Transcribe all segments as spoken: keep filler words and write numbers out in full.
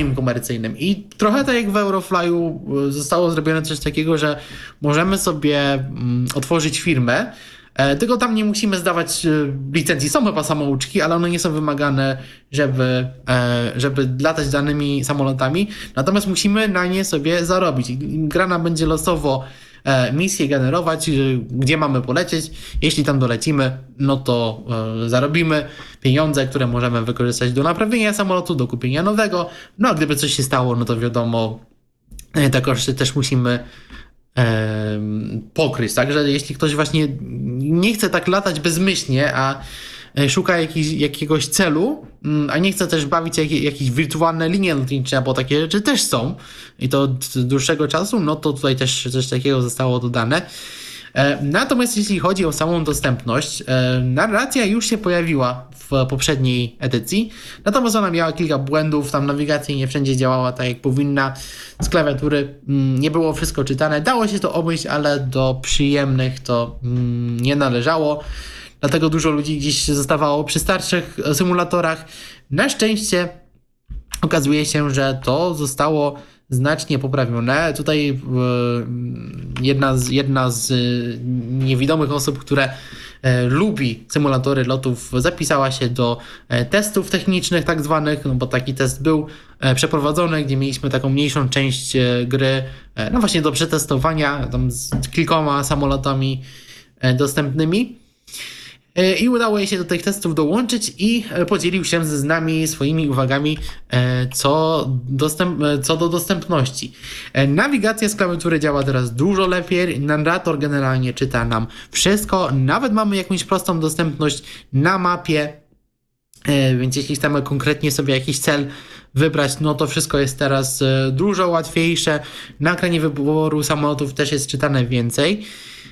lataniu komercyjnym. I trochę tak jak w Euroflyu zostało zrobione coś takiego, że możemy sobie mm, otworzyć firmę, e, tylko tam nie musimy zdawać licencji. Są chyba samouczki, ale one nie są wymagane, żeby, e, żeby latać danymi samolotami. Natomiast musimy na nie sobie zarobić. I gra nam będzie losowo misję generować, gdzie mamy polecieć. Jeśli tam dolecimy, no to e, zarobimy pieniądze, które możemy wykorzystać do naprawienia samolotu, do kupienia nowego. No a gdyby coś się stało, no to wiadomo, e, te koszty też musimy e, pokryć. Także jeśli ktoś właśnie nie chce tak latać bezmyślnie, a szuka jakiś, jakiegoś celu, a nie chce też bawić jak, jakieś wirtualne linie lotnicze, bo takie rzeczy też są i to od dłuższego czasu, no to tutaj też coś takiego zostało dodane. Natomiast jeśli chodzi o samą dostępność, narracja już się pojawiła w poprzedniej edycji, natomiast ona miała kilka błędów, tam nawigacja nie wszędzie działała tak jak powinna, z klawiatury nie było wszystko czytane, dało się to obejść, ale do przyjemnych to nie należało. Dlatego dużo ludzi gdzieś zostawało przy starszych symulatorach. Na szczęście okazuje się, że to zostało znacznie poprawione. Tutaj yy, jedna, z, jedna z niewidomych osób, które e, lubi symulatory lotów, zapisała się do e, testów technicznych tak zwanych, no bo taki test był e, przeprowadzony, gdzie mieliśmy taką mniejszą część e, gry, e, no właśnie do przetestowania, tam z kilkoma samolotami e, dostępnymi. I udało jej się do tych testów dołączyć i podzielił się z nami swoimi uwagami co, dostęp, co do dostępności. Nawigacja z klawiatury działa teraz dużo lepiej, narrator generalnie czyta nam wszystko, nawet mamy jakąś prostą dostępność na mapie, więc jeśli chcemy konkretnie sobie jakiś cel wybrać, no to wszystko jest teraz dużo łatwiejsze. Na ekranie wyboru samolotów też jest czytane więcej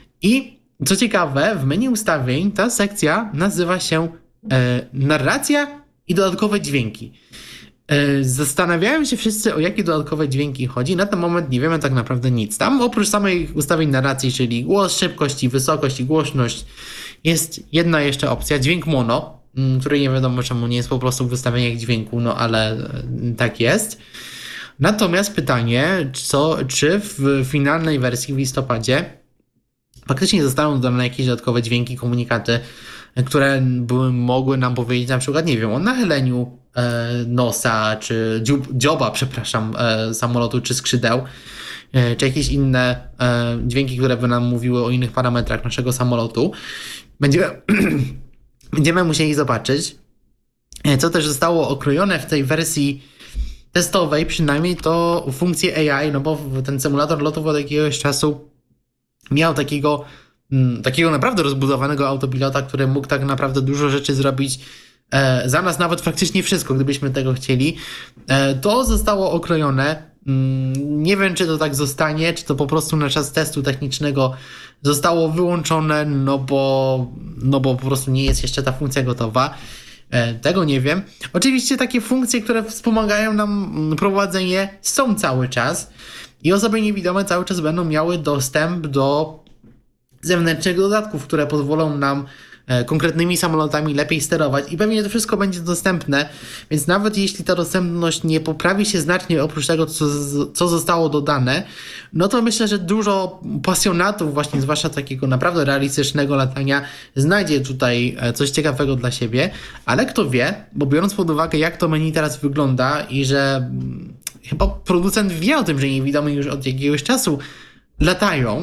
i co ciekawe, w menu ustawień ta sekcja nazywa się e, narracja i dodatkowe dźwięki. E, zastanawiają się wszyscy, o jakie dodatkowe dźwięki chodzi. Na ten moment nie wiemy tak naprawdę nic. Tam oprócz samej ustawień narracji, czyli głos, szybkość, i wysokość i głośność, jest jedna jeszcze opcja, dźwięk mono, m, który nie wiadomo czemu nie jest po prostu w ustawieniach dźwięku, no ale e, tak jest. Natomiast pytanie, co, czy w finalnej wersji w listopadzie faktycznie zostaną dodane jakieś dodatkowe dźwięki, komunikaty, które by mogły nam powiedzieć na przykład, nie wiem, o nachyleniu e, nosa, czy dziób, dzioba, przepraszam, e, samolotu, czy skrzydeł, e, czy jakieś inne e, dźwięki, które by nam mówiły o innych parametrach naszego samolotu. Będziemy, będziemy musieli zobaczyć, e, co też zostało okrojone w tej wersji testowej, przynajmniej to funkcje A I, no bo ten symulator lotów od jakiegoś czasu miał takiego, takiego naprawdę rozbudowanego autopilota, który mógł tak naprawdę dużo rzeczy zrobić e, za nas, nawet faktycznie wszystko, gdybyśmy tego chcieli. E, to zostało okrojone. Mm, nie wiem, czy to tak zostanie, czy to po prostu na czas testu technicznego zostało wyłączone, no bo, no bo po prostu nie jest jeszcze ta funkcja gotowa. E, tego nie wiem. Oczywiście takie funkcje, które wspomagają nam prowadzenie, są cały czas. I osoby niewidome cały czas będą miały dostęp do zewnętrznych dodatków, które pozwolą nam e, konkretnymi samolotami lepiej sterować i pewnie to wszystko będzie dostępne, więc nawet jeśli ta dostępność nie poprawi się znacznie oprócz tego, co, co zostało dodane, no to myślę, że dużo pasjonatów właśnie, zwłaszcza takiego naprawdę realistycznego latania, znajdzie tutaj coś ciekawego dla siebie, ale kto wie, bo biorąc pod uwagę, jak to menu teraz wygląda i że chyba producent wie o tym, że niewidomi już od jakiegoś czasu latają,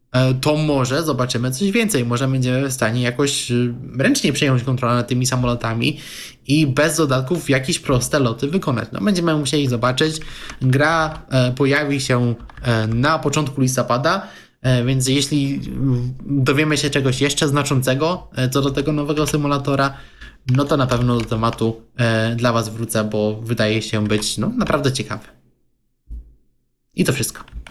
to może zobaczymy coś więcej. Może będziemy w stanie jakoś ręcznie przejąć kontrolę nad tymi samolotami i bez dodatków jakieś proste loty wykonać. No, będziemy musieli zobaczyć. Gra pojawi się na początku listopada, więc jeśli dowiemy się czegoś jeszcze znaczącego co do tego nowego symulatora, no to na pewno do tematu dla Was wrócę, bo wydaje się być no, naprawdę ciekawy. I to wszystko.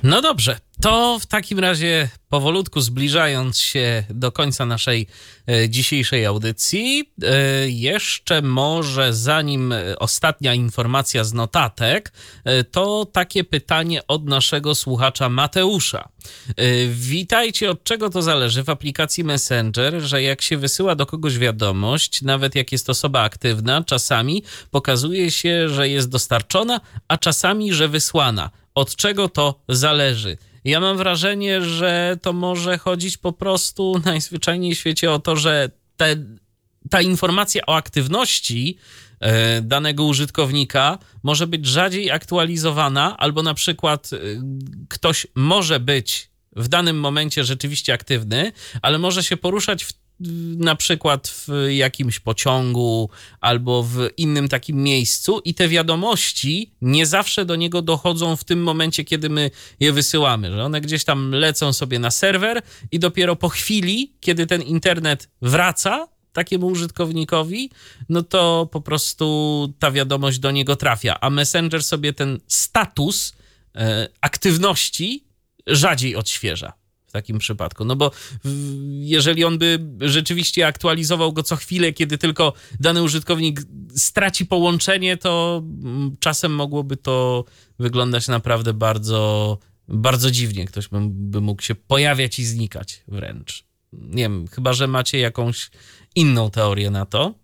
No dobrze, to w takim razie powolutku zbliżając się do końca naszej e, dzisiejszej audycji, e, jeszcze może zanim ostatnia informacja z notatek, e, to takie pytanie od naszego słuchacza Mateusza. E, witajcie, od czego to zależy w aplikacji Messenger, że jak się wysyła do kogoś wiadomość, nawet jak jest osoba aktywna, czasami pokazuje się, że jest dostarczona, a czasami, że wysłana. Od czego to zależy? Ja mam wrażenie, że to może chodzić po prostu najzwyczajniej w świecie o to, że te, ta informacja o aktywności e, danego użytkownika może być rzadziej aktualizowana, albo na przykład e, ktoś może być w danym momencie rzeczywiście aktywny, ale może się poruszać w na przykład w jakimś pociągu albo w innym takim miejscu i te wiadomości nie zawsze do niego dochodzą w tym momencie, kiedy my je wysyłamy, że one gdzieś tam lecą sobie na serwer i dopiero po chwili, kiedy ten internet wraca takiemu użytkownikowi, no to po prostu ta wiadomość do niego trafia, a Messenger sobie ten status e, aktywności rzadziej odświeża. W takim przypadku, no bo jeżeli on by rzeczywiście aktualizował go co chwilę, kiedy tylko dany użytkownik straci połączenie, to czasem mogłoby to wyglądać naprawdę bardzo, bardzo dziwnie. Ktoś by, by mógł się pojawiać i znikać wręcz. Nie wiem, chyba że macie jakąś inną teorię na to.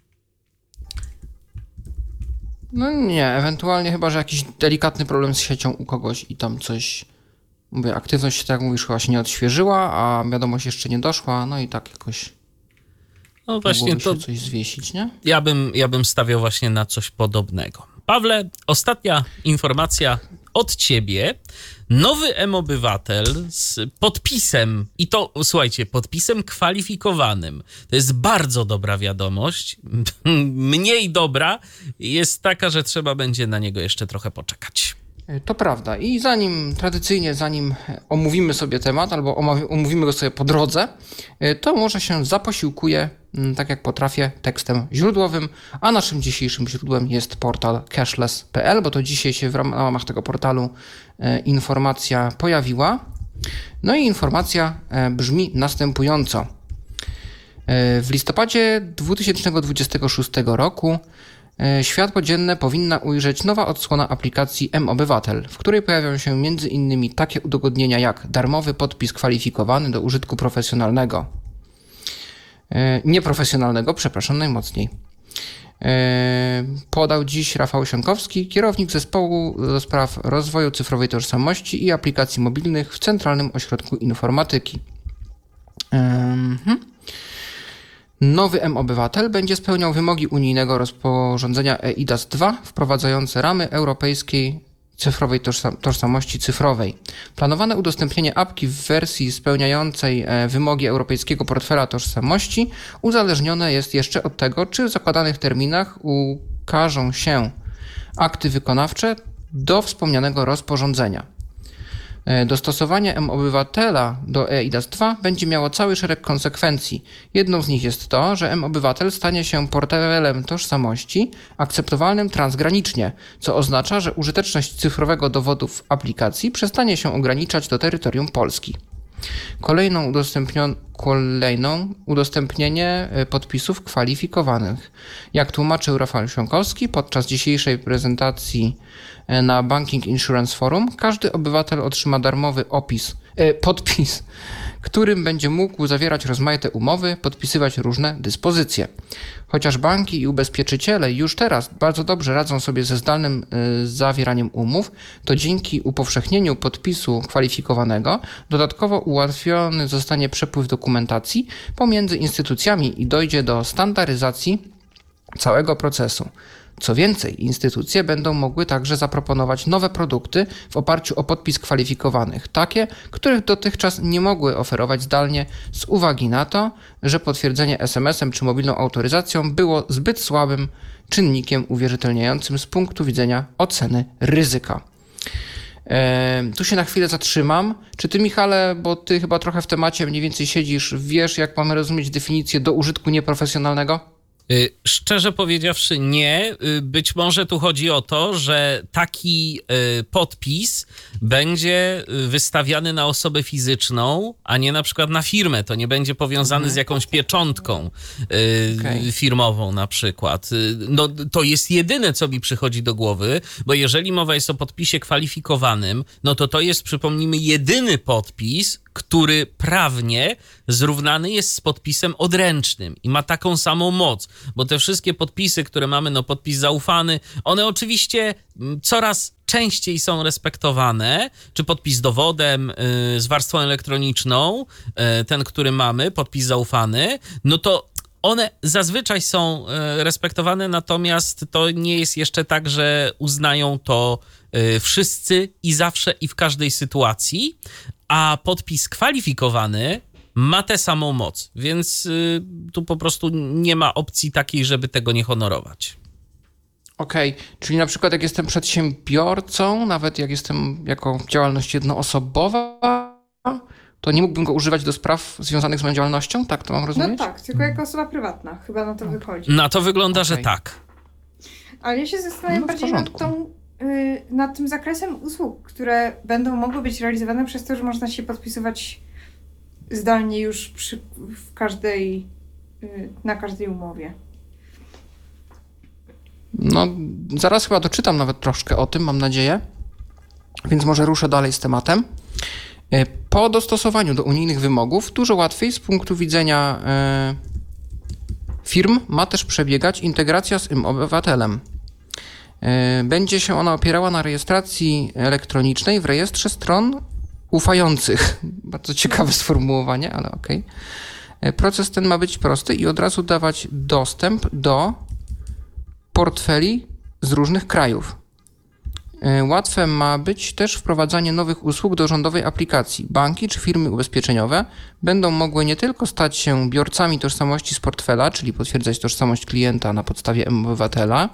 No nie, ewentualnie chyba, że jakiś delikatny problem z siecią u kogoś i tam coś... Mówię, aktywność, tak jak mówisz, chyba się nie odświeżyła, a wiadomość jeszcze nie doszła, no i tak jakoś no właśnie to się coś zwiesić, nie? Ja bym, ja bym stawiał właśnie na coś podobnego. Pawle, ostatnia informacja od ciebie. Nowy M-Obywatel z podpisem, i to, słuchajcie, podpisem kwalifikowanym. To jest bardzo dobra wiadomość. Mniej dobra jest taka, że trzeba będzie na niego jeszcze trochę poczekać. To prawda. I zanim, tradycyjnie, zanim omówimy sobie temat, albo omówimy go sobie po drodze, to może się zaposiłkuję, tak jak potrafię, tekstem źródłowym, a naszym dzisiejszym źródłem jest portal cashless kropka p l, bo to dzisiaj się w ramach tego portalu informacja pojawiła. No i informacja brzmi następująco. W listopadzie dwa tysiące dwudziestego szóstego roku światło dzienne powinna ujrzeć nowa odsłona aplikacji M-Obywatel, w której pojawią się między innymi takie udogodnienia jak darmowy podpis kwalifikowany do użytku profesjonalnego. E, nieprofesjonalnego, przepraszam najmocniej. E, podał dziś Rafał Siąkowski, kierownik zespołu do spraw rozwoju cyfrowej tożsamości i aplikacji mobilnych w Centralnym Ośrodku Informatyki. E, hmm. Nowy M-Obywatel będzie spełniał wymogi unijnego rozporządzenia e I D A S dwa wprowadzające ramy europejskiej cyfrowej tożsam- tożsamości cyfrowej. Planowane udostępnienie apki w wersji spełniającej wymogi europejskiego portfela tożsamości uzależnione jest jeszcze od tego, czy w zakładanych terminach ukażą się akty wykonawcze do wspomnianego rozporządzenia. Dostosowanie M-Obywatela do e I D A S dwa będzie miało cały szereg konsekwencji. Jedną z nich jest to, że M-Obywatel stanie się portalem tożsamości akceptowalnym transgranicznie, co oznacza, że użyteczność cyfrowego dowodu w aplikacji przestanie się ograniczać do terytorium Polski. Kolejną, udostępnio- kolejną udostępnienie podpisów kwalifikowanych. Jak tłumaczył Rafał Siąkowski podczas dzisiejszej prezentacji na Banking Insurance Forum, każdy obywatel otrzyma darmowy opis, e, podpis, którym będzie mógł zawierać rozmaite umowy, podpisywać różne dyspozycje. Chociaż banki i ubezpieczyciele już teraz bardzo dobrze radzą sobie ze zdalnym y, zawieraniem umów, to dzięki upowszechnieniu podpisu kwalifikowanego dodatkowo ułatwiony zostanie przepływ dokumentacji pomiędzy instytucjami i dojdzie do standaryzacji całego procesu. Co więcej, instytucje będą mogły także zaproponować nowe produkty w oparciu o podpis kwalifikowanych, takie, których dotychczas nie mogły oferować zdalnie z uwagi na to, że potwierdzenie es em esem czy mobilną autoryzacją było zbyt słabym czynnikiem uwierzytelniającym z punktu widzenia oceny ryzyka. Eee, tu się na chwilę zatrzymam. Czy ty, Michale, bo ty chyba trochę w temacie mniej więcej siedzisz, wiesz, jak mamy rozumieć definicję do użytku nieprofesjonalnego? Szczerze powiedziawszy nie. Być może tu chodzi o to, że taki podpis będzie wystawiany na osobę fizyczną, a nie na przykład na firmę. To nie będzie powiązany mhm. z jakąś pieczątką okay. firmową na przykład. No, to jest jedyne, co mi przychodzi do głowy, bo jeżeli mowa jest o podpisie kwalifikowanym, no to to jest, przypomnijmy, jedyny podpis, który prawnie zrównany jest z podpisem odręcznym i ma taką samą moc, bo te wszystkie podpisy, które mamy, no podpis zaufany, one oczywiście coraz częściej są respektowane, czy podpis dowodem yy, z warstwą elektroniczną, yy, ten, który mamy, podpis zaufany, no to one zazwyczaj są yy, respektowane, natomiast to nie jest jeszcze tak, że uznają to yy, wszyscy i zawsze i w każdej sytuacji, a podpis kwalifikowany ma tę samą moc, więc y, tu po prostu nie ma opcji takiej, żeby tego nie honorować. Okej, okay. Czyli na przykład jak jestem przedsiębiorcą, nawet jak jestem jako działalność jednoosobowa, to nie mógłbym go używać do spraw związanych z moją działalnością? Tak to mam rozumieć? No tak, tylko jako osoba prywatna. Chyba na to wychodzi. Na to wygląda, okay. że tak. Ale ja się zastanawiam no, bardziej nad tą nad tym zakresem usług, które będą mogły być realizowane przez to, że można się podpisywać zdalnie już przy, w każdej, na każdej umowie. No, zaraz chyba doczytam nawet troszkę o tym, mam nadzieję, więc może ruszę dalej z tematem. Po dostosowaniu do unijnych wymogów dużo łatwiej z punktu widzenia firm ma też przebiegać integracja z M-Obywatelem. Będzie się ona opierała na rejestracji elektronicznej w rejestrze stron ufających. Bardzo ciekawe sformułowanie, ale okej. Okay. Proces ten ma być prosty i od razu dawać dostęp do portfeli z różnych krajów. Łatwe ma być też wprowadzanie nowych usług do rządowej aplikacji. Banki czy firmy ubezpieczeniowe będą mogły nie tylko stać się biorcami tożsamości z portfela, czyli potwierdzać tożsamość klienta na podstawie M-Obywatela,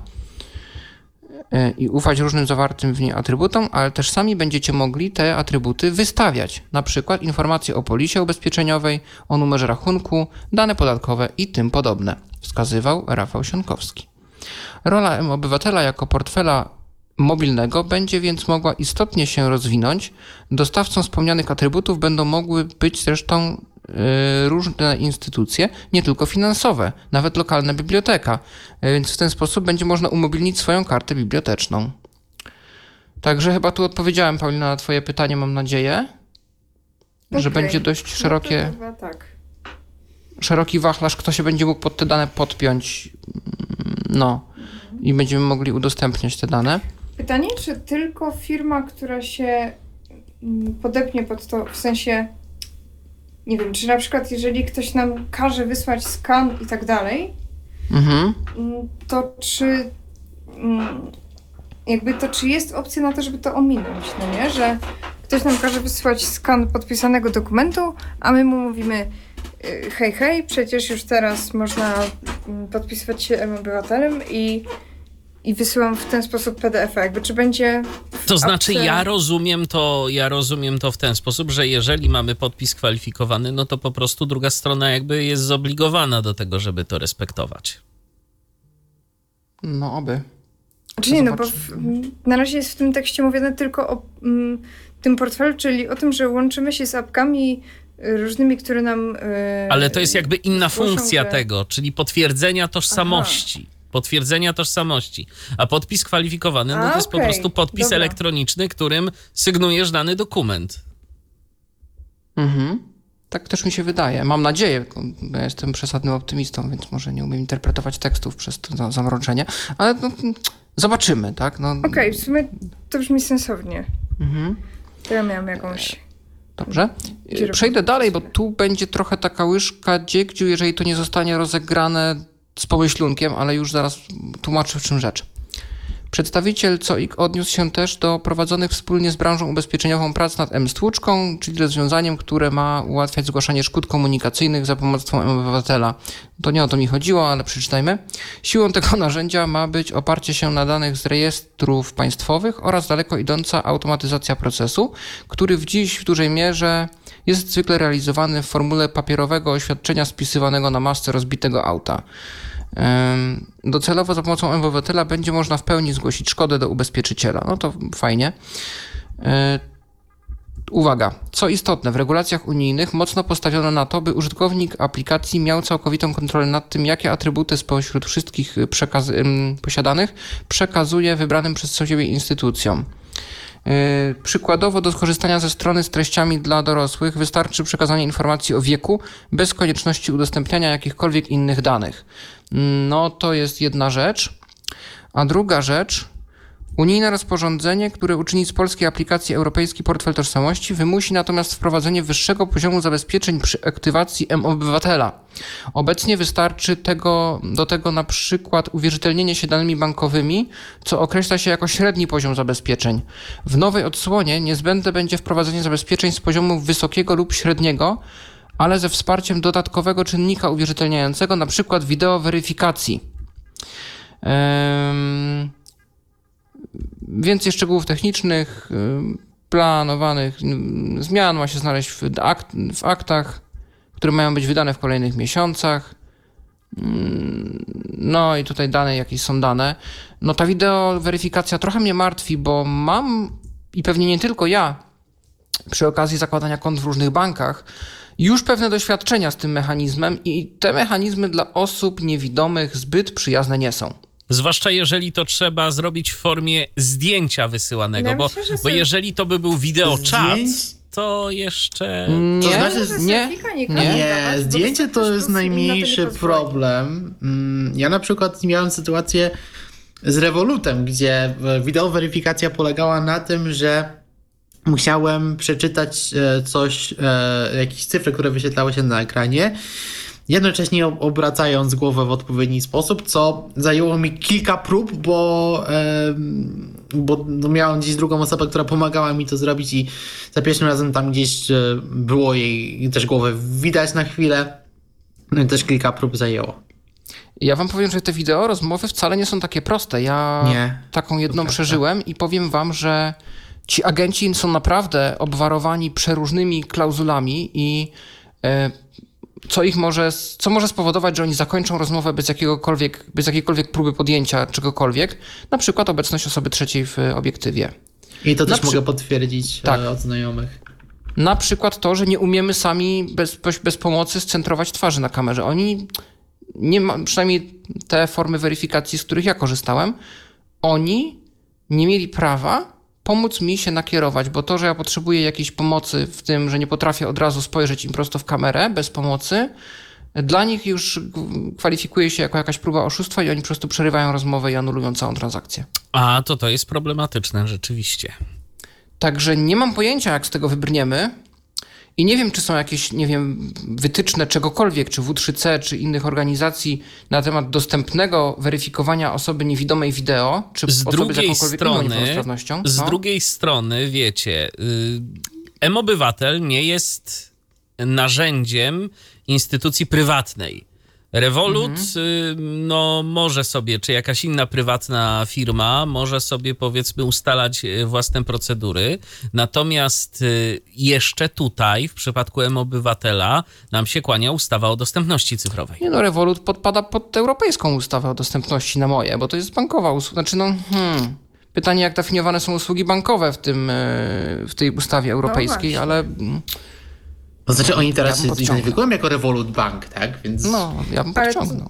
i ufać różnym zawartym w niej atrybutom, ale też sami będziecie mogli te atrybuty wystawiać. Na przykład informacje o polisie ubezpieczeniowej, o numerze rachunku, dane podatkowe i tym podobne, wskazywał Rafał Sionkowski. Rola M-Obywatela jako portfela mobilnego będzie więc mogła istotnie się rozwinąć. Dostawcą wspomnianych atrybutów będą mogły być zresztą różne instytucje, nie tylko finansowe, nawet lokalna biblioteka, więc w ten sposób będzie można umobilnić swoją kartę biblioteczną. Także chyba tu odpowiedziałem, Paulina, na twoje pytanie, mam nadzieję, okay. że będzie dość szerokie, no chyba tak. szeroki wachlarz, kto się będzie mógł pod te dane podpiąć, no mhm. i będziemy mogli udostępniać te dane. Pytanie, czy tylko firma, która się podepnie pod to, w sensie nie wiem, czy na przykład jeżeli ktoś nam każe wysłać skan i tak dalej, mhm. to czy jakby to czy jest opcja na to, żeby to ominąć, no nie? Że ktoś nam każe wysłać skan podpisanego dokumentu, a my mu mówimy hej, hej, przecież już teraz można podpisywać się M-Obywatelem i i wysyłam w ten sposób P D F-a. Jakby czy będzie... To znaczy ja rozumiem to, ja rozumiem to w ten sposób, że jeżeli mamy podpis kwalifikowany, no to po prostu druga strona jakby jest zobligowana do tego, żeby to respektować. No oby. Czy nie, no bo w, na razie jest w tym tekście mówione tylko o m, tym portfelu, czyli o tym, że łączymy się z apkami różnymi, które nam... Yy, Ale to jest jakby inna zgłoszą, funkcja że... tego, czyli potwierdzenia tożsamości. Aha. Potwierdzenia tożsamości. A podpis kwalifikowany, no to A, jest okay. po prostu podpis Dobra. elektroniczny, którym sygnujesz dany dokument. Mhm. Tak też mi się wydaje. Mam nadzieję, bo ja jestem przesadnym optymistą, więc może nie umiem interpretować tekstów przez to zamroczenie, ale no, zobaczymy, tak? No. Okej, okay, w sumie to brzmi sensownie. Mhm. To ja miałam jakąś... Dobrze. Przejdę dalej, bo tu będzie trochę taka łyżka dziegciu, jeżeli to nie zostanie rozegrane z pomyślunkiem, ale już zaraz tłumaczę, w czym rzecz. Przedstawiciel C O I K odniósł się też do prowadzonych wspólnie z branżą ubezpieczeniową prac nad M-stłuczką, czyli rozwiązaniem, które ma ułatwiać zgłaszanie szkód komunikacyjnych za pomocą M-Obywatela. To nie o to mi chodziło, ale przeczytajmy. Siłą tego narzędzia ma być oparcie się na danych z rejestrów państwowych oraz daleko idąca automatyzacja procesu, który w dziś w dużej mierze jest zwykle realizowany w formule papierowego oświadczenia spisywanego na masce rozbitego auta. Docelowo za pomocą mObywatela będzie można w pełni zgłosić szkodę do ubezpieczyciela. No to fajnie. Uwaga, co istotne, w regulacjach unijnych mocno postawiono na to, by użytkownik aplikacji miał całkowitą kontrolę nad tym, jakie atrybuty spośród wszystkich przekaz- posiadanych przekazuje wybranym przez siebie instytucjom. Yy, przykładowo do skorzystania ze strony z treściami dla dorosłych wystarczy przekazanie informacji o wieku bez konieczności udostępniania jakichkolwiek innych danych. No to jest jedna rzecz. A druga rzecz, unijne rozporządzenie, które uczyni z polskiej aplikacji Europejski Portfel Tożsamości, wymusi natomiast wprowadzenie wyższego poziomu zabezpieczeń przy aktywacji mObywatela. Obecnie wystarczy tego, do tego na przykład uwierzytelnienie się danymi bankowymi, co określa się jako średni poziom zabezpieczeń. W nowej odsłonie niezbędne będzie wprowadzenie zabezpieczeń z poziomu wysokiego lub średniego, ale ze wsparciem dodatkowego czynnika uwierzytelniającego, na przykład wideoweryfikacji. Ehm... Więcej szczegółów technicznych, planowanych zmian ma się znaleźć w, akt, w aktach, które mają być wydane w kolejnych miesiącach. No i tutaj dane, jakieś są dane. No ta wideoweryfikacja trochę mnie martwi, bo mam, i pewnie nie tylko ja, przy okazji zakładania kont w różnych bankach, już pewne doświadczenia z tym mechanizmem i te mechanizmy dla osób niewidomych zbyt przyjazne nie są. Zwłaszcza jeżeli to trzeba zrobić w formie zdjęcia wysyłanego, Ja bo, myślę, że bo sobie- jeżeli to by był wideoczat, Zdjęć? to jeszcze... Nie, To znaczy, Że nie, selfika nie, nie. każdy Nie, dawać, bo zdjęcie to wystarczy, jest że inna to nie najmniejszy pozwoli. problem. Mm, Ja na przykład miałem sytuację z Revolutem, gdzie wideoweryfikacja polegała na tym, że musiałem przeczytać e, coś, e, jakieś cyfry, które wyświetlały się na ekranie, jednocześnie ob- obracając głowę w odpowiedni sposób, co zajęło mi kilka prób, bo, e, bo no miałem gdzieś drugą osobę, która pomagała mi to zrobić i za pierwszym razem tam gdzieś e, było jej też głowę widać na chwilę. No i też kilka prób zajęło. Ja wam powiem, że te wideo rozmowy wcale nie są takie proste. Ja Nie. taką jedną prawda. przeżyłem i powiem wam, że ci agenci są naprawdę obwarowani przeróżnymi klauzulami i e, co ich może, co może spowodować, że oni zakończą rozmowę bez jakiegokolwiek, bez jakiejkolwiek próby podjęcia czegokolwiek, na przykład obecność osoby trzeciej w obiektywie. I to też przy- mogę potwierdzić Tak. e, od znajomych. Na przykład to, że nie umiemy sami bez, bez pomocy scentrować twarzy na kamerze. Oni, nie ma, przynajmniej te formy weryfikacji, z których ja korzystałem, oni nie mieli prawa pomóc mi się nakierować, bo to, że ja potrzebuję jakiejś pomocy w tym, że nie potrafię od razu spojrzeć im prosto w kamerę bez pomocy, dla nich już kwalifikuje się jako jakaś próba oszustwa i oni po prostu przerywają rozmowę i anulują całą transakcję. A, to to jest problematyczne rzeczywiście. Także nie mam pojęcia, jak z tego wybrniemy i nie wiem, czy są jakieś, nie wiem, wytyczne czegokolwiek, czy W trzy C, czy innych organizacji na temat dostępnego weryfikowania osoby niewidomej wideo, czy Z osoby z drugiej jakąkolwiek inną strony, niepełnosprawnością. z No. drugiej strony, wiecie, y, mObywatel nie jest narzędziem instytucji prywatnej. Revolut, y, no może sobie, czy jakaś inna prywatna firma może sobie, powiedzmy, ustalać y, własne procedury. Natomiast y, jeszcze tutaj, w przypadku mObywatela, nam się kłania ustawa o dostępności cyfrowej. Nie no, Revolut podpada pod europejską ustawę o dostępności na moje, bo to jest bankowa usługa. Znaczy no, hmm, pytanie, jak definiowane są usługi bankowe w tym, e, w tej ustawie europejskiej, właśnie. ale mm, To znaczy oni Ja teraz bym się podciągnął. identyfikują jako Revolut Bank, tak? Więc no, ja bym Ale to- podciągnął.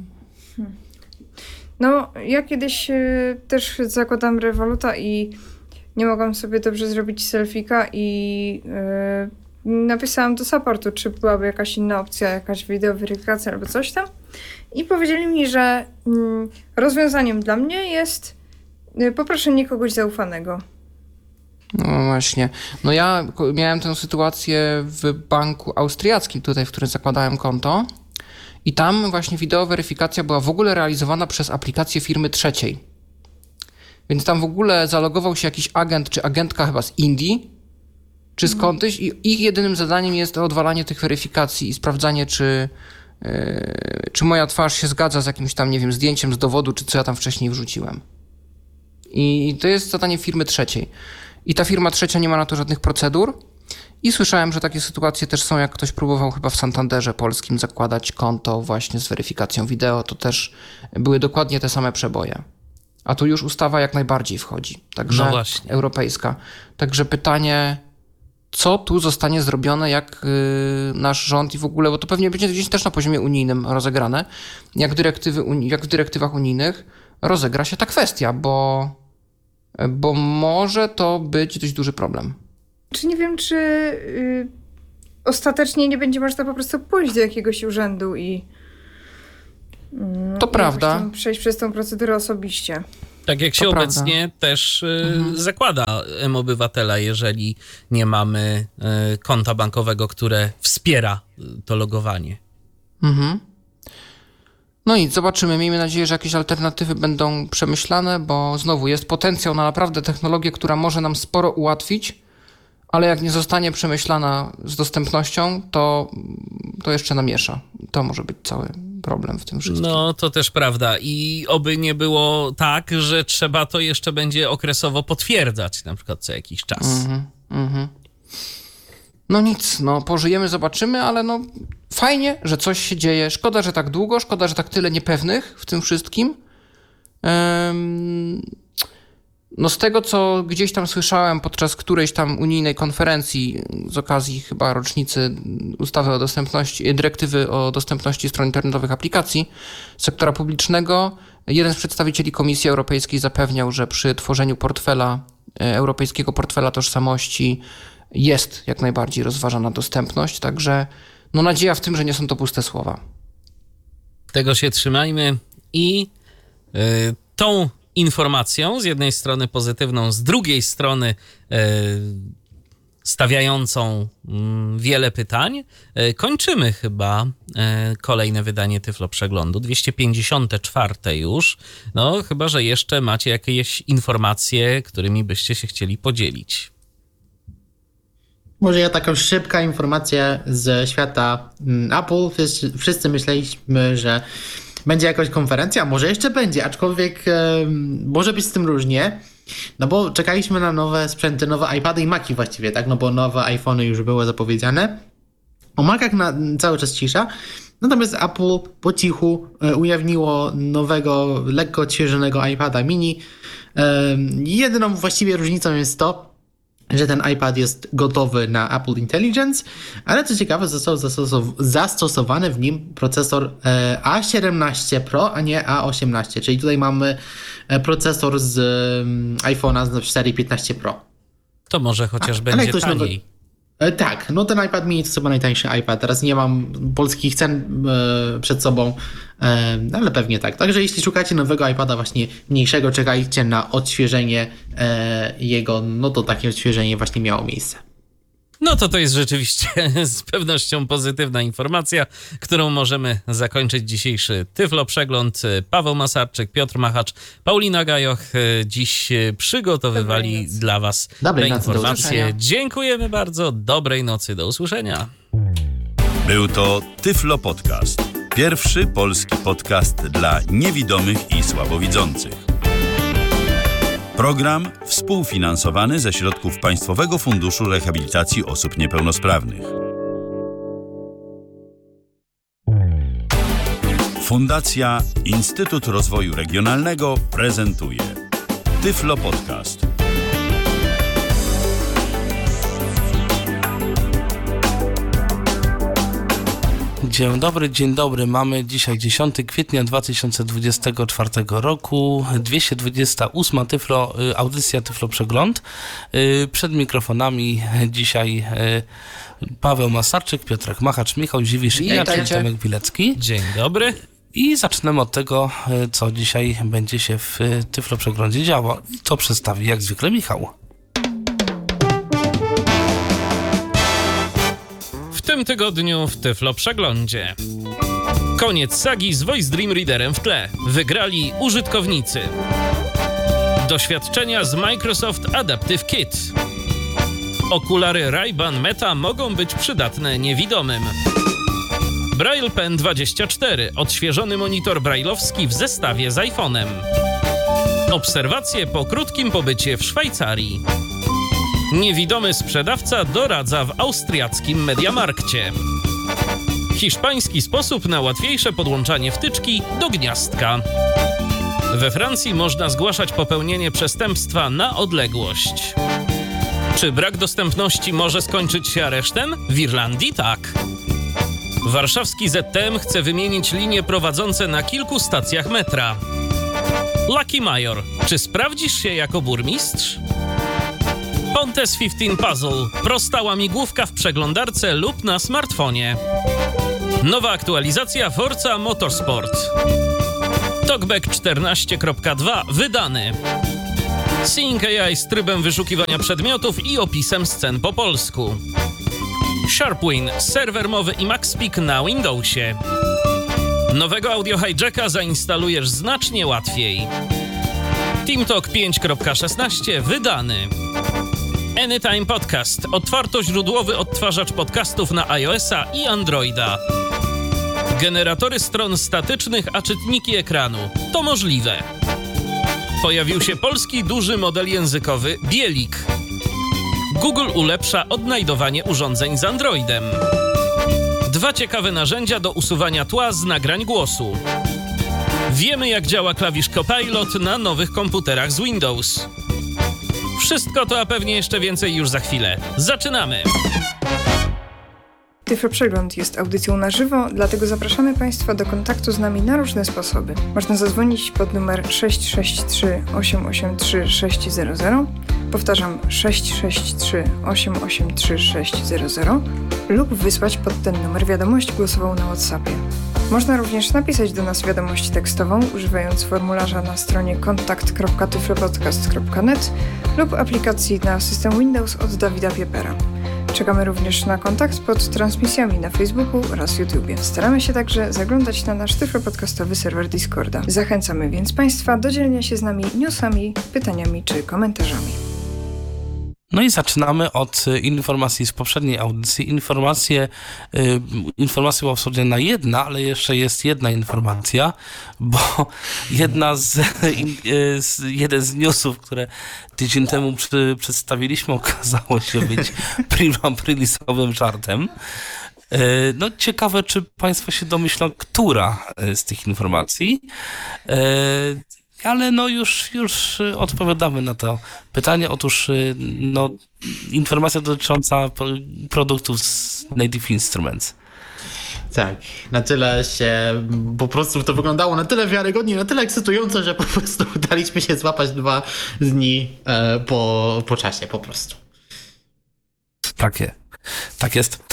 No, ja kiedyś y, też zakładam Revoluta i nie mogłam sobie dobrze zrobić selfika i y, napisałam do supportu, czy byłaby jakaś inna opcja, jakaś wideoweryfikacja albo coś tam. I powiedzieli mi, że mm, rozwiązaniem dla mnie jest y, poproszenie kogoś zaufanego. No właśnie. No ja ko- miałem tę sytuację w banku austriackim, tutaj, w którym zakładałem konto. I tam właśnie wideoweryfikacja była w ogóle realizowana przez aplikację firmy trzeciej. Więc tam w ogóle zalogował się jakiś agent czy agentka chyba z Indii, czy skądś i ich jedynym zadaniem jest odwalanie tych weryfikacji i sprawdzanie, czy, yy, czy moja twarz się zgadza z jakimś tam, nie wiem, zdjęciem z dowodu, czy co ja tam wcześniej wrzuciłem. I to jest zadanie firmy trzeciej. I ta firma trzecia nie ma na to żadnych procedur I słyszałem, że takie sytuacje też są, jak ktoś próbował chyba w Santanderze polskim zakładać konto właśnie z weryfikacją wideo, to też były dokładnie te same przeboje. A tu już ustawa jak najbardziej wchodzi, także No właśnie. europejska. Także pytanie, co tu zostanie zrobione, jak yy, nasz rząd i w ogóle, bo to pewnie będzie gdzieś też na poziomie unijnym rozegrane, jak, dyrektywy, jak w dyrektywach unijnych rozegra się ta kwestia, bo, bo może to być dość duży problem. Czy nie wiem, czy y, ostatecznie nie będzie można po prostu pójść do jakiegoś urzędu i y, To prawda. tam przejść przez tą procedurę osobiście. Tak jak się To obecnie prawda. też y, Mhm. zakłada M-Obywatela, jeżeli nie mamy y, konta bankowego, które wspiera y, to logowanie. Mhm. No i zobaczymy. Miejmy nadzieję, że jakieś alternatywy będą przemyślane, bo znowu jest potencjał na naprawdę technologię, która może nam sporo ułatwić, ale jak nie zostanie przemyślana z dostępnością, to, to jeszcze namiesza. To może być cały problem w tym wszystkim. No, to też prawda. I oby nie było tak, że trzeba to jeszcze będzie okresowo potwierdzać, na przykład co jakiś czas. Mhm, mhm. No nic, no pożyjemy, zobaczymy, ale no fajnie, że coś się dzieje. Szkoda, że tak długo, szkoda, że tak tyle niepewnych w tym wszystkim. Um, no z tego, co gdzieś tam słyszałem podczas którejś tam unijnej konferencji z okazji chyba rocznicy ustawy o dostępności, dyrektywy o dostępności stron internetowych aplikacji sektora publicznego, jeden z przedstawicieli Komisji Europejskiej zapewniał, że przy tworzeniu portfela, europejskiego portfela tożsamości jest jak najbardziej rozważana dostępność, także no nadzieja w tym, że nie są to puste słowa. Tego się trzymajmy i y, tą informacją, z jednej strony pozytywną, z drugiej strony y, stawiającą y, wiele pytań, y, kończymy chyba y, kolejne wydanie Tyflo Przeglądu, dwieście pięćdziesiąte czwarte już, no chyba, że jeszcze macie jakieś informacje, którymi byście się chcieli podzielić. Może ja taką szybka informacja z świata Apple. Wszyscy, wszyscy myśleliśmy, że będzie jakaś konferencja, może jeszcze będzie, aczkolwiek e, może być z tym różnie, no bo czekaliśmy na nowe sprzęty, nowe iPady i Maci właściwie, tak, no bo nowe iPhony już były zapowiedziane. O Macach na, cały czas cisza, natomiast Apple po cichu e, ujawniło nowego, lekko odświeżonego iPada mini. E, jedyną właściwie różnicą jest to, że ten iPad jest gotowy na Apple Intelligence, ale co ciekawe został zastosow- zastosowany w nim procesor e, A siedemnaście Pro, a nie A osiemnaście, czyli tutaj mamy e, procesor z e, iPhone'a z serii piętnaście Pro. To może chociaż A, będzie ktoś taniej. nowy- E, tak, no ten iPad mini to chyba najtańszy iPad. Teraz nie mam polskich cen e, przed sobą, e, ale pewnie tak. Także jeśli szukacie nowego iPada właśnie mniejszego, czekajcie na odświeżenie e, jego, no to takie odświeżenie właśnie miało miejsce. No to to jest rzeczywiście z pewnością pozytywna informacja, którą możemy zakończyć dzisiejszy Tyflo Przegląd. Paweł Masarczyk, Piotr Machacz, Paulina Gajoch dziś przygotowywali Dobrej nocy. dla was Dobrej te nocy, do informacje. usłyszenia. Dziękujemy bardzo. Dobrej nocy. Do usłyszenia. Był to Tyflo Podcast. Pierwszy polski podcast dla niewidomych i słabowidzących. Program współfinansowany ze środków Państwowego Funduszu Rehabilitacji Osób Niepełnosprawnych. Fundacja Instytut Rozwoju Regionalnego prezentuje Tyflo Podcast. Dzień dobry, dzień dobry. Mamy dzisiaj dziesiątego kwietnia dwa tysiące dwudziestego czwartego roku, dwieście dwudziesta ósma tyflo, audycja Tyflo Przegląd. Przed mikrofonami dzisiaj Paweł Masarczyk, Piotrek Machacz, Michał Dziwisz i ja, czyli Tomek Bilecki. Dzień dobry. I zaczynamy od tego, co dzisiaj będzie się w Tyflo Przeglądzie działo. To przedstawi jak zwykle Michał. W tym tygodniu w Tyflo Przeglądzie. Koniec sagi z Voice Dream Readerem w tle. Wygrali użytkownicy. Doświadczenia z Microsoft Adaptive Kit. Okulary Ray-Ban Meta mogą być przydatne niewidomym. Braille Pen dwadzieścia cztery. Odświeżony monitor brailleowski w zestawie z iPhone'em. Obserwacje po krótkim pobycie w Szwajcarii. Niewidomy sprzedawca doradza w austriackim Mediamarkcie. Hiszpański sposób na łatwiejsze podłączanie wtyczki do gniazdka. We Francji można zgłaszać popełnienie przestępstwa na odległość. Czy brak dostępności może skończyć się aresztem? W Irlandii tak. Warszawski Z T M chce wymienić linie prowadzące na kilku stacjach metra. Lucky Major, czy sprawdzisz się jako burmistrz? Pontes piętnaście Puzzle, prosta łamigłówka w przeglądarce lub na smartfonie. Nowa aktualizacja Forza Motorsport. TalkBack czternaście kropka dwa wydany. Seeing A I z trybem wyszukiwania przedmiotów i opisem scen po polsku. Sharpwin, serwer mowy i MaxPeak na Windowsie. Nowego Audio Hijacka zainstalujesz znacznie łatwiej. TeamTalk pięć kropka szesnaście wydany. Anytime Podcast, otwartoźródłowy odtwarzacz podcastów na iOS-a i Androida. Generatory stron statycznych, a czytniki ekranu. To możliwe. Pojawił się polski duży model językowy Bielik. Google ulepsza odnajdowanie urządzeń z Androidem. Dwa ciekawe narzędzia do usuwania tła z nagrań głosu. Wiemy, jak działa klawisz Copilot na nowych komputerach z Windows. Wszystko to, a pewnie jeszcze więcej już za chwilę. Zaczynamy! Tyflo Przegląd jest audycją na żywo, dlatego zapraszamy Państwa do kontaktu z nami na różne sposoby. Można zadzwonić pod numer sześć sześć trzy osiem osiem trzy sześć zero zero, powtarzam sześć sześć trzy osiem osiem trzy sześć zero zero lub wysłać pod ten numer wiadomość głosową na WhatsAppie. Można również napisać do nas wiadomość tekstową, używając formularza na stronie kontakt kropka tyflopodcast kropka net lub aplikacji na system Windows od Dawida Piepera. Czekamy również na kontakt pod transmisjami na Facebooku oraz YouTubie. Staramy się także zaglądać na nasz tyflopodcastowy serwer Discorda. Zachęcamy więc Państwa do dzielenia się z nami newsami, pytaniami czy komentarzami. No i zaczynamy od informacji z poprzedniej audycji. Informacje, y, informacja była wschodzona jedna, ale jeszcze jest jedna informacja, bo jedna z, y, z jeden z newsów, które tydzień temu przy, przedstawiliśmy, okazało się być prima-prilisowym żartem. Y, no ciekawe, czy Państwo się domyślą, która z tych informacji. Y, Ale no już, już odpowiadamy na to pytanie. Otóż no, informacja dotycząca produktów z Native Instruments. Tak, na tyle się po prostu to wyglądało na tyle wiarygodnie, na tyle ekscytująco, że po prostu udaliśmy się złapać dwa dni e, po, po czasie po prostu. Takie, tak jest.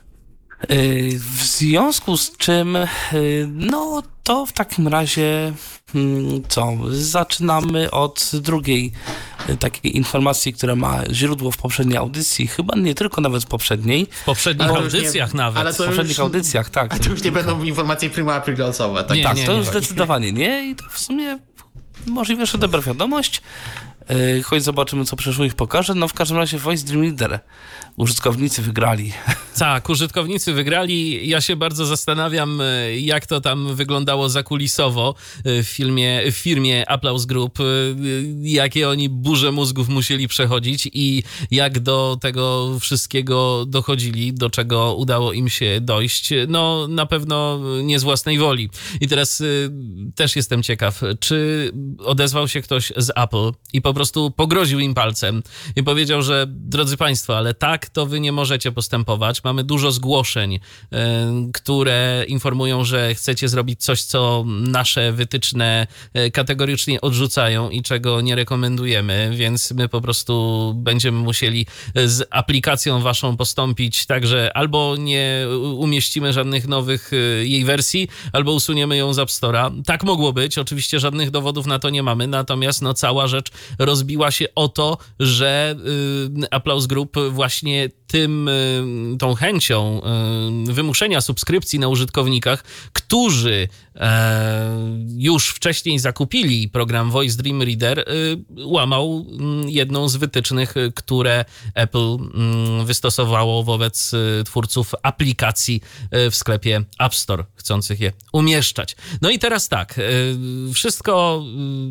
W związku z czym, no to w takim razie co? Zaczynamy od drugiej takiej informacji, która ma źródło w poprzedniej audycji, chyba nie tylko nawet w poprzedniej. W poprzednich audycjach nie, nawet. Ale to w poprzednich już, audycjach, tak. A to już nie będą informacje prima-aprilosowe. Tak, nie, tak nie, to nie. już zdecydowanie nie i to w sumie możliwe, że dobra wiadomość. Choć zobaczymy, co przyszło ich pokaże. No w każdym razie Voice Dream Leader. Użytkownicy wygrali. Tak, użytkownicy wygrali. Ja się bardzo zastanawiam, jak to tam wyglądało zakulisowo w, filmie, w firmie Applause Group, jakie oni burze mózgów musieli przechodzić i jak do tego wszystkiego dochodzili, do czego udało im się dojść. No na pewno nie z własnej woli. I teraz y, też jestem ciekaw, czy odezwał się ktoś z Apple i po prostu pogroził im palcem i powiedział, że drodzy Państwo, ale tak to wy nie możecie postępować. Mamy dużo zgłoszeń, y, które informują, że chcecie zrobić coś, co nasze wytyczne y, kategorycznie odrzucają i czego nie rekomendujemy, więc my po prostu będziemy musieli z aplikacją waszą postąpić tak, że albo nie umieścimy żadnych nowych y, jej wersji, albo usuniemy ją z App Store'a. Tak mogło być. Oczywiście żadnych dowodów na to nie mamy, natomiast no, cała rzecz rozbiła się o to, że y, Applause Group właśnie tym, tą chęcią wymuszenia subskrypcji na użytkownikach, którzy już wcześniej zakupili program Voice Dream Reader, łamał jedną z wytycznych, które Apple wystosowało wobec twórców aplikacji w sklepie App Store, chcących je umieszczać. No i teraz tak, wszystko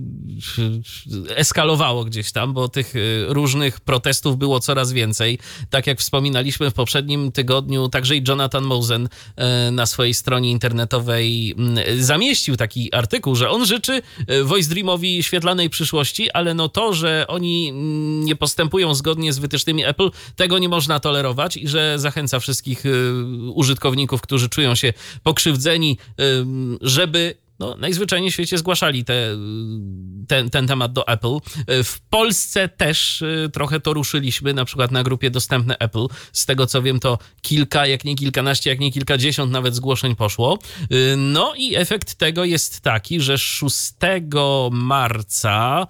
eskalowało gdzieś tam, bo tych różnych protestów było coraz więcej. Tak jak wspominaliśmy w poprzednim tygodniu, także i Jonathan Mosen na swojej stronie internetowej zamieścił taki artykuł, że on życzy Voice Dreamowi świetlanej przyszłości, ale no to, że oni nie postępują zgodnie z wytycznymi Apple, tego nie można tolerować i że zachęca wszystkich użytkowników, którzy czują się pokrzywdzeni, żeby no, najzwyczajniej w świecie zgłaszali te, ten, ten temat do Apple. W Polsce też trochę to ruszyliśmy, na przykład na grupie Dostępne Apple. Z tego co wiem, to kilka, jak nie kilkanaście, jak nie kilkadziesiąt nawet zgłoszeń poszło. No i efekt tego jest taki, że szóstego marca,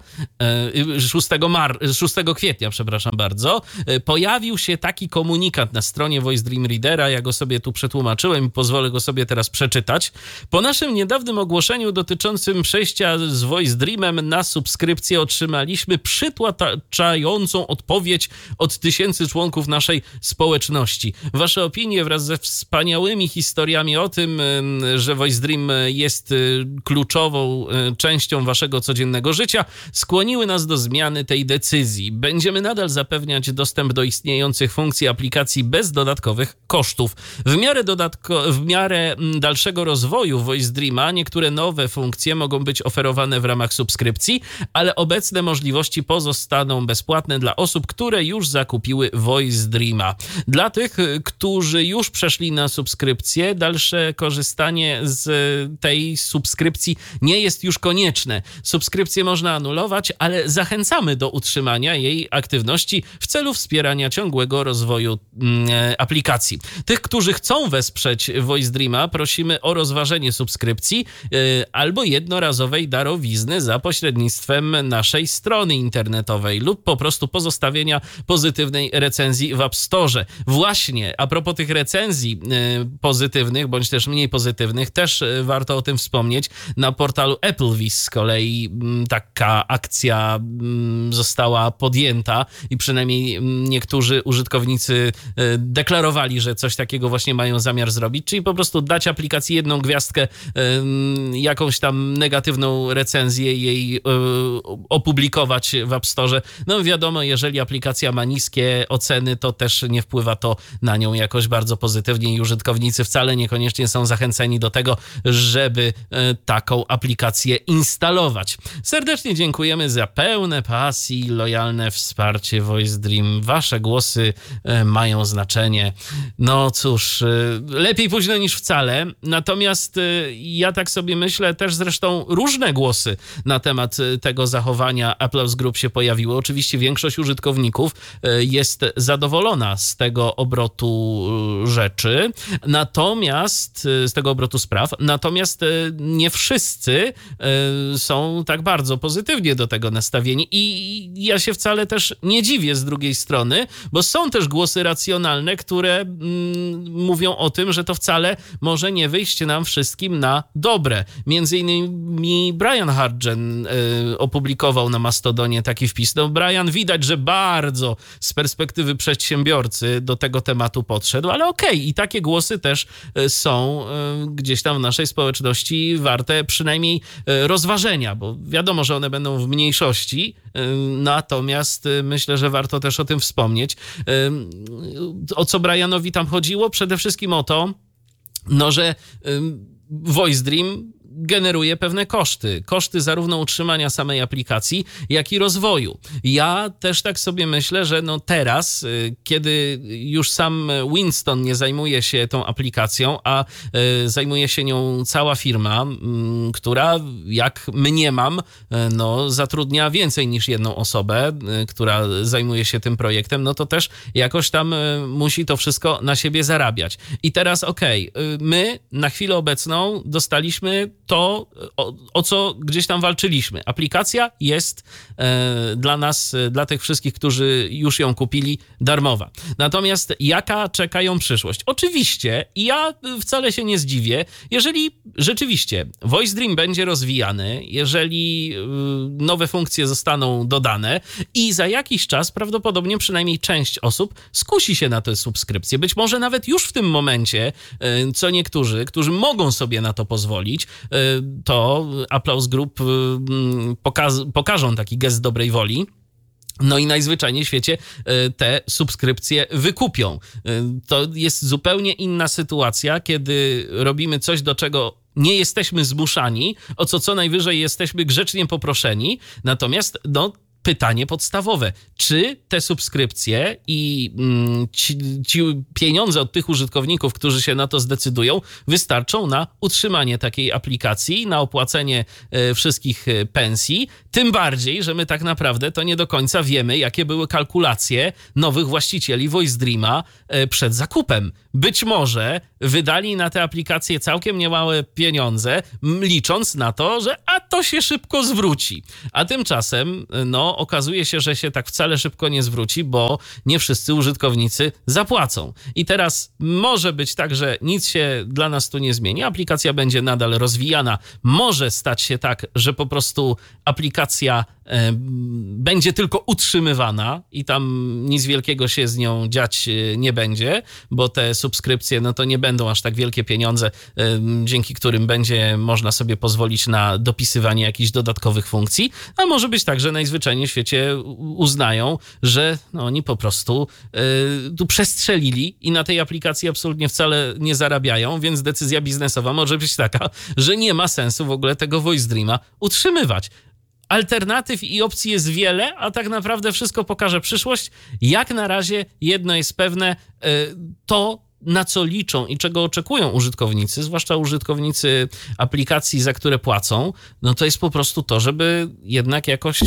szóstego, mar, szóstego kwietnia, przepraszam bardzo, pojawił się taki komunikat na stronie Voice Dream Readera. Ja go sobie tu przetłumaczyłem i pozwolę go sobie teraz przeczytać. Po naszym niedawnym ogłoszeniu dotyczącym przejścia z Voice Dreamem na subskrypcję otrzymaliśmy przytłaczającą odpowiedź od tysięcy członków naszej społeczności. Wasze opinie wraz ze wspaniałymi historiami o tym, że Voice Dream jest kluczową częścią waszego codziennego życia, skłoniły nas do zmiany tej decyzji. Będziemy nadal zapewniać dostęp do istniejących funkcji aplikacji bez dodatkowych kosztów. W miarę, dodatko- w miarę dalszego rozwoju Voice Dreama niektóre nowe funkcje mogą być oferowane w ramach subskrypcji, ale obecne możliwości pozostaną bezpłatne dla osób, które już zakupiły Voice Dreama. Dla tych, którzy już przeszli na subskrypcję, dalsze korzystanie z tej subskrypcji nie jest już konieczne. Subskrypcję można anulować, ale zachęcamy do utrzymania jej aktywności w celu wspierania ciągłego rozwoju mm, aplikacji. Tych, którzy chcą wesprzeć Voice Dreama, prosimy o rozważenie subskrypcji albo jednorazowej darowizny za pośrednictwem naszej strony internetowej lub po prostu pozostawienia pozytywnej recenzji w App Store. Właśnie, a propos tych recenzji pozytywnych, bądź też mniej pozytywnych, też warto o tym wspomnieć. Na portalu AppleVis z kolei taka akcja została podjęta i przynajmniej niektórzy użytkownicy deklarowali, że coś takiego właśnie mają zamiar zrobić, czyli po prostu dać aplikacji jedną gwiazdkę, jakąś tam negatywną recenzję jej y, opublikować w App Store. No wiadomo, jeżeli aplikacja ma niskie oceny, to też nie wpływa to na nią jakoś bardzo pozytywnie i użytkownicy wcale niekoniecznie są zachęceni do tego, żeby y, taką aplikację instalować. Serdecznie dziękujemy za pełne pasji, lojalne wsparcie Voice Dream. Wasze głosy y, mają znaczenie. No cóż, y, lepiej późno niż wcale. Natomiast y, ja tak sobie myślę, też zresztą różne głosy na temat tego zachowania Applause Group się pojawiły. Oczywiście większość użytkowników jest zadowolona z tego obrotu rzeczy, natomiast z tego obrotu spraw, natomiast nie wszyscy są tak bardzo pozytywnie do tego nastawieni i ja się wcale też nie dziwię z drugiej strony, bo są też głosy racjonalne, które mm, mówią o tym, że to wcale może nie wyjść nam wszystkim na dobre. Między innymi Brian Hartgen y, opublikował na Mastodonie taki wpis. No Brian widać, że bardzo z perspektywy przedsiębiorcy do tego tematu podszedł, ale okej, okay, i takie głosy też y, są y, gdzieś tam w naszej społeczności warte przynajmniej y, rozważenia, bo wiadomo, że one będą w mniejszości, y, natomiast y, myślę, że warto też o tym wspomnieć. Y, o co Brianowi tam chodziło? Przede wszystkim o to, no, że y, Voice Dream generuje pewne koszty. Koszty zarówno utrzymania samej aplikacji, jak i rozwoju. Ja też tak sobie myślę, że no teraz, kiedy już sam Winston nie zajmuje się tą aplikacją, a zajmuje się nią cała firma, która, jak mniemam, no, zatrudnia więcej niż jedną osobę, która zajmuje się tym projektem, no to też jakoś tam musi to wszystko na siebie zarabiać. I teraz okej, okay, my na chwilę obecną dostaliśmy to, o, o co gdzieś tam walczyliśmy. Aplikacja jest e, dla nas, e, dla tych wszystkich, którzy już ją kupili, darmowa. Natomiast jaka czeka ją przyszłość? Oczywiście, i ja wcale się nie zdziwię, jeżeli rzeczywiście VoiceDream będzie rozwijany, jeżeli y, nowe funkcje zostaną dodane i za jakiś czas prawdopodobnie przynajmniej część osób skusi się na tę subskrypcję. Być może nawet już w tym momencie, y, co niektórzy, którzy mogą sobie na to pozwolić, y, to Applause Group y, pokaz- pokażą taki gest dobrej woli. No i najzwyczajniej w świecie te subskrypcje wykupią. To jest zupełnie inna sytuacja, kiedy robimy coś, do czego nie jesteśmy zmuszani, o co co najwyżej jesteśmy grzecznie poproszeni. Natomiast no, pytanie podstawowe. Czy te subskrypcje i mm, ci, ci pieniądze od tych użytkowników, którzy się na to zdecydują, wystarczą na utrzymanie takiej aplikacji, na opłacenie e, wszystkich pensji? Tym bardziej, że my tak naprawdę to nie do końca wiemy, jakie były kalkulacje nowych właścicieli VoiceDreama e, przed zakupem. Być może wydali na te aplikacje całkiem niemałe pieniądze, licząc na to, że a to się szybko zwróci. A tymczasem, no, okazuje się, że się tak wcale szybko nie zwróci, bo nie wszyscy użytkownicy zapłacą. I teraz może być tak, że nic się dla nas tu nie zmieni. Aplikacja będzie nadal rozwijana. Może stać się tak, że po prostu aplikacja e, będzie tylko utrzymywana i tam nic wielkiego się z nią dziać nie będzie, bo te subskrypcje, no to nie będą aż tak wielkie pieniądze, e, dzięki którym będzie można sobie pozwolić na dopisywanie jakichś dodatkowych funkcji. A może być tak, że najzwyczajniej w świecie uznają, że no, oni po prostu y, tu przestrzelili i na tej aplikacji absolutnie wcale nie zarabiają, więc decyzja biznesowa może być taka, że nie ma sensu w ogóle tego VoiceDreama utrzymywać. Alternatyw i opcji jest wiele, a tak naprawdę wszystko pokaże przyszłość. Jak na razie jedno jest pewne, y, to na co liczą i czego oczekują użytkownicy, zwłaszcza użytkownicy aplikacji, za które płacą, no to jest po prostu to, żeby jednak jakoś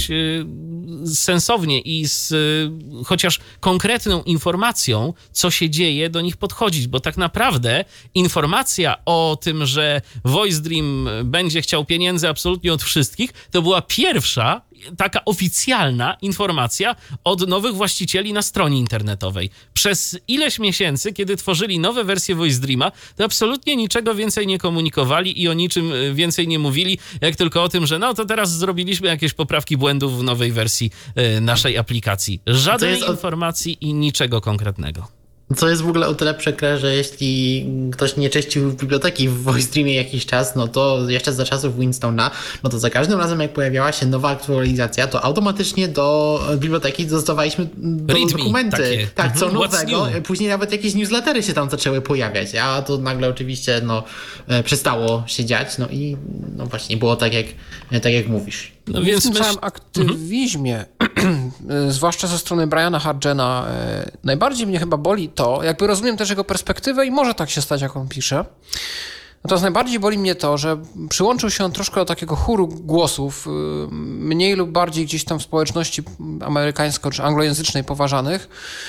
sensownie i z chociaż konkretną informacją, co się dzieje, do nich podchodzić, bo tak naprawdę informacja o tym, że VoiceDream będzie chciał pieniędzy absolutnie od wszystkich, to była pierwsza taka oficjalna informacja od nowych właścicieli na stronie internetowej. Przez ileś miesięcy, kiedy tworzyli nowe wersje VoiceDreama, to absolutnie niczego więcej nie komunikowali i o niczym więcej nie mówili, jak tylko o tym, że no to teraz zrobiliśmy jakieś poprawki błędów w nowej wersji y, naszej aplikacji. Żadnej informacji i niczego konkretnego. Co jest w ogóle o tyle przykre, że jeśli ktoś nie czyścił biblioteki w VoiceDreamie jakiś czas, no to jeszcze za czasów Winstona, no to za każdym razem jak pojawiała się nowa aktualizacja, to automatycznie do biblioteki dostawaliśmy do Readme, dokumenty. takie. Tak, co Mhm. nowego. Później nawet jakieś newslettery się tam zaczęły pojawiać, a to nagle oczywiście no, przestało się dziać, no i no właśnie było tak jak, tak jak mówisz. No Więc więc w tym myśl... całym aktywizmie, zwłaszcza ze strony Briana Hardgena, najbardziej mnie chyba boli to, jakby rozumiem też jego perspektywę i może tak się stać, jak on pisze. Natomiast najbardziej boli mnie to, że przyłączył się on troszkę do takiego chóru głosów, mniej lub bardziej gdzieś tam w społeczności amerykańsko- czy anglojęzycznej poważanych,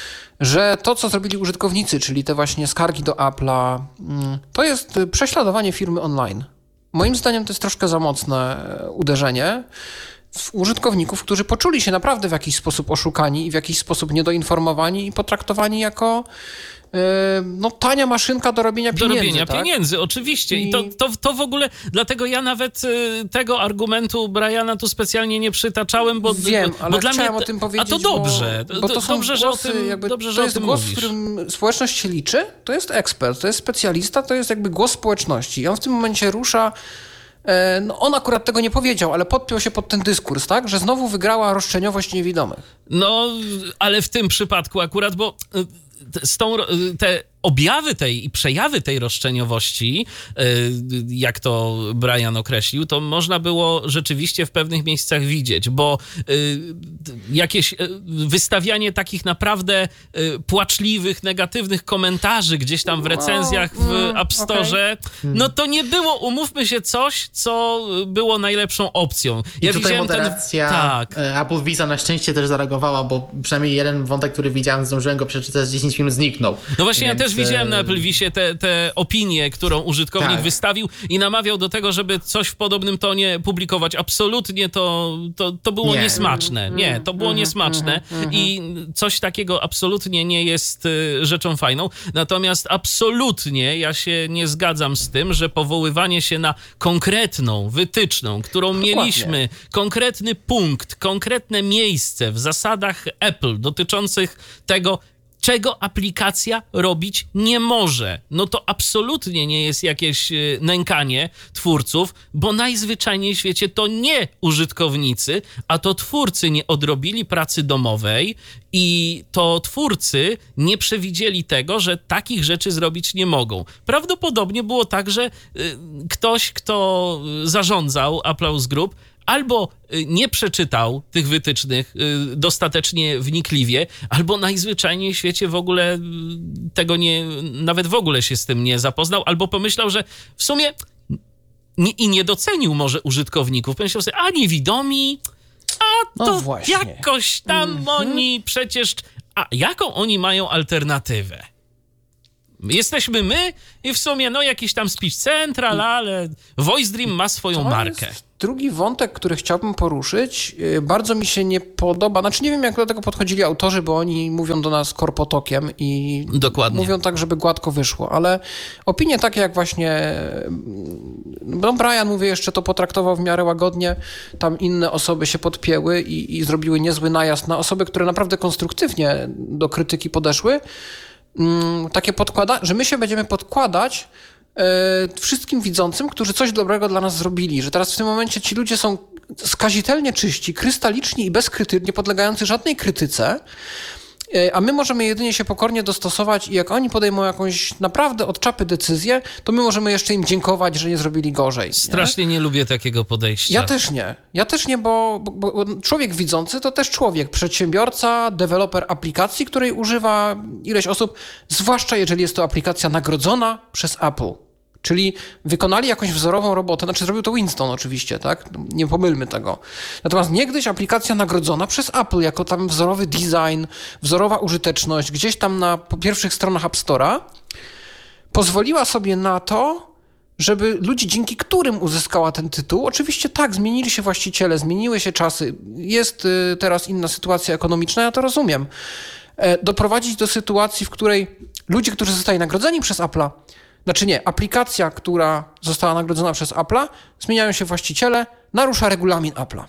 że to, co zrobili użytkownicy, czyli te właśnie skargi do Apple'a, to jest prześladowanie firmy online. Moim zdaniem to jest troszkę za mocne uderzenie w użytkowników, którzy poczuli się naprawdę w jakiś sposób oszukani i w jakiś sposób niedoinformowani i potraktowani jako no, tania maszynka do robienia pieniędzy. Do robienia tak? pieniędzy, oczywiście. I, I to, to, to w ogóle, dlatego ja nawet y, tego argumentu Briana tu specjalnie nie przytaczałem, bo, Wiem, bo, ale bo dla chciałem mnie, o tym powiedzieć, a to dobrze. Bo, bo to są dobrze, głosy, że o tym, jakby, dobrze, to że jest o tym głos, mówisz. w którym społeczność się liczy, to jest ekspert, to jest specjalista, to jest jakby głos społeczności. I on w tym momencie rusza. No on akurat tego nie powiedział, ale podpiął się pod ten dyskurs, tak? Że znowu wygrała roszczeniowość niewidomych. No, ale w tym przypadku akurat, bo z tą, te objawy tej i przejawy tej roszczeniowości, jak to Brian określił, to można było rzeczywiście w pewnych miejscach widzieć, bo jakieś wystawianie takich naprawdę płaczliwych, negatywnych komentarzy gdzieś tam w recenzjach w App Store'ze, no to nie było, umówmy się, coś, co było najlepszą opcją. I ja tutaj widziałem moderacja ten... tak. Apple Visa na szczęście też zareagowała, bo przynajmniej jeden wątek, który widziałem, zdążyłem go przeczytać, dziesięć minut zniknął. No właśnie, Więc... ja też też widziałem na Applevisie te, te opinie, którą użytkownik tak. wystawił i namawiał do tego, żeby coś w podobnym tonie publikować. Absolutnie to, to, to było Nie. niesmaczne. Nie, to było niesmaczne i coś takiego absolutnie nie jest y, rzeczą fajną. Natomiast absolutnie ja się nie zgadzam z tym, że powoływanie się na konkretną wytyczną, którą mieliśmy, konkretny punkt, konkretne miejsce w zasadach Apple dotyczących tego, czego aplikacja robić nie może. No to absolutnie nie jest jakieś nękanie twórców, bo najzwyczajniej w świecie to nie użytkownicy, a to twórcy nie odrobili pracy domowej i to twórcy nie przewidzieli tego, że takich rzeczy zrobić nie mogą. Prawdopodobnie było tak, że ktoś, kto zarządzał Applause Group, albo nie przeczytał tych wytycznych dostatecznie wnikliwie, albo najzwyczajniej w świecie w ogóle tego nie, nawet w ogóle się z tym nie zapoznał, albo pomyślał, że w sumie nie, i nie docenił może użytkowników. Pomyślał sobie, a niewidomi, a to No właśnie. jakoś tam mm-hmm. oni przecież... A jaką oni mają alternatywę? Jesteśmy my i w sumie no jakiś tam Speech Central, ale Voice Dream ma swoją To markę. Jest drugi wątek, który chciałbym poruszyć. Bardzo mi się nie podoba, znaczy nie wiem, jak do tego podchodzili autorzy, bo oni mówią do nas korpotokiem i Dokładnie. mówią tak, żeby gładko wyszło, ale opinie takie jak właśnie, no Brian, mówię, jeszcze to potraktował w miarę łagodnie, tam inne osoby się podpięły i, i zrobiły niezły najazd na osoby, które naprawdę konstruktywnie do krytyki podeszły. Takie podkłada, że my się będziemy podkładać e, wszystkim widzącym, którzy coś dobrego dla nas zrobili, że teraz w tym momencie ci ludzie są skazitelnie czyści, krystaliczni i bezkrytyczni, nie podlegający żadnej krytyce, e, a my możemy jedynie się pokornie dostosować i jak oni podejmą jakąś naprawdę od czapy decyzję, to my możemy jeszcze im dziękować, że nie zrobili gorzej. Strasznie nie, nie lubię takiego podejścia. Ja też nie. Ja też nie, bo, bo, bo człowiek widzący to też człowiek, przedsiębiorca, deweloper aplikacji, której używa ileś osób, zwłaszcza jeżeli jest to aplikacja nagrodzona przez Apple. Czyli wykonali jakąś wzorową robotę, znaczy zrobił to Winston oczywiście, tak? Nie pomylmy tego. Natomiast niegdyś aplikacja nagrodzona przez Apple jako tam wzorowy design, wzorowa użyteczność, gdzieś tam na pierwszych stronach App Store'a pozwoliła sobie na to, żeby ludzi, dzięki którym uzyskała ten tytuł, oczywiście tak, zmienili się właściciele, zmieniły się czasy, jest y, teraz inna sytuacja ekonomiczna, ja to rozumiem, e, doprowadzić do sytuacji, w której ludzie, którzy zostali nagrodzeni przez Apple'a, znaczy nie, aplikacja, która została nagrodzona przez Apple'a, zmieniają się właściciele, narusza regulamin Apple'a.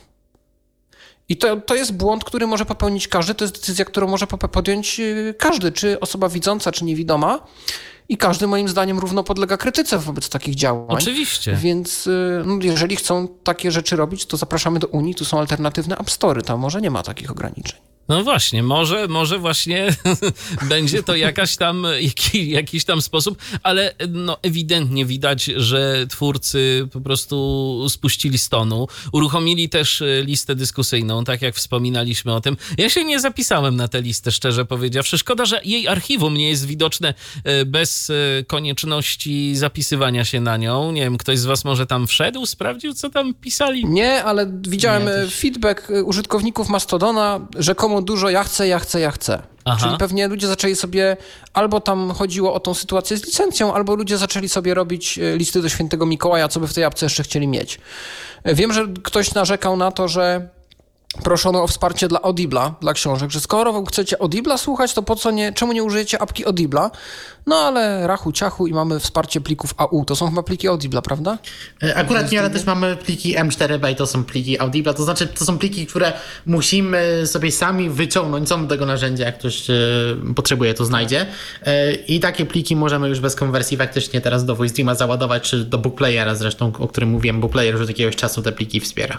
I to, to jest błąd, który może popełnić każdy, to jest decyzja, którą może podjąć każdy, czy osoba widząca, czy niewidoma. I każdy moim zdaniem równo podlega krytyce wobec takich działań. Oczywiście. Więc no, jeżeli chcą takie rzeczy robić, to zapraszamy do Unii, tu są alternatywne App Story, tam może nie ma takich ograniczeń. No właśnie, może, może właśnie będzie to jakaś tam, jaki, jakiś tam sposób, ale no ewidentnie widać, że twórcy po prostu spuścili z tonu. Uruchomili też listę dyskusyjną, tak jak wspominaliśmy o tym. Ja się nie zapisałem na tę listę, szczerze powiedziawszy. Szkoda, że jej archiwum nie jest widoczne bez konieczności zapisywania się na nią. Nie wiem, ktoś z was może tam wszedł, sprawdził, co tam pisali? Nie, ale widziałem Nie, feedback użytkowników Mastodona, rzekomo dużo ja chcę, ja chcę, ja chcę. Aha. Czyli pewnie ludzie zaczęli sobie, albo tam chodziło o tą sytuację z licencją, albo ludzie zaczęli sobie robić listy do Świętego Mikołaja, co by w tej apce jeszcze chcieli mieć. Wiem, że ktoś narzekał na to, że proszono o wsparcie dla Audible'a, dla książek, że skoro chcecie Audible'a słuchać, to po co nie, czemu nie użyjecie apki Audible'a? No ale rachu ciachu i mamy wsparcie plików A U. To są chyba pliki Audible'a, prawda? Akurat nie, ale też mamy pliki M cztery B i to są pliki Audible'a, to znaczy to są pliki, które musimy sobie sami wyciągnąć, są do tego narzędzia, jak ktoś e, potrzebuje, to znajdzie. E, I takie pliki możemy już bez konwersji faktycznie teraz do Voice Dreama załadować, czy do Bookplayera zresztą, o którym mówiłem. Bookplayer już od jakiegoś czasu te pliki wspiera.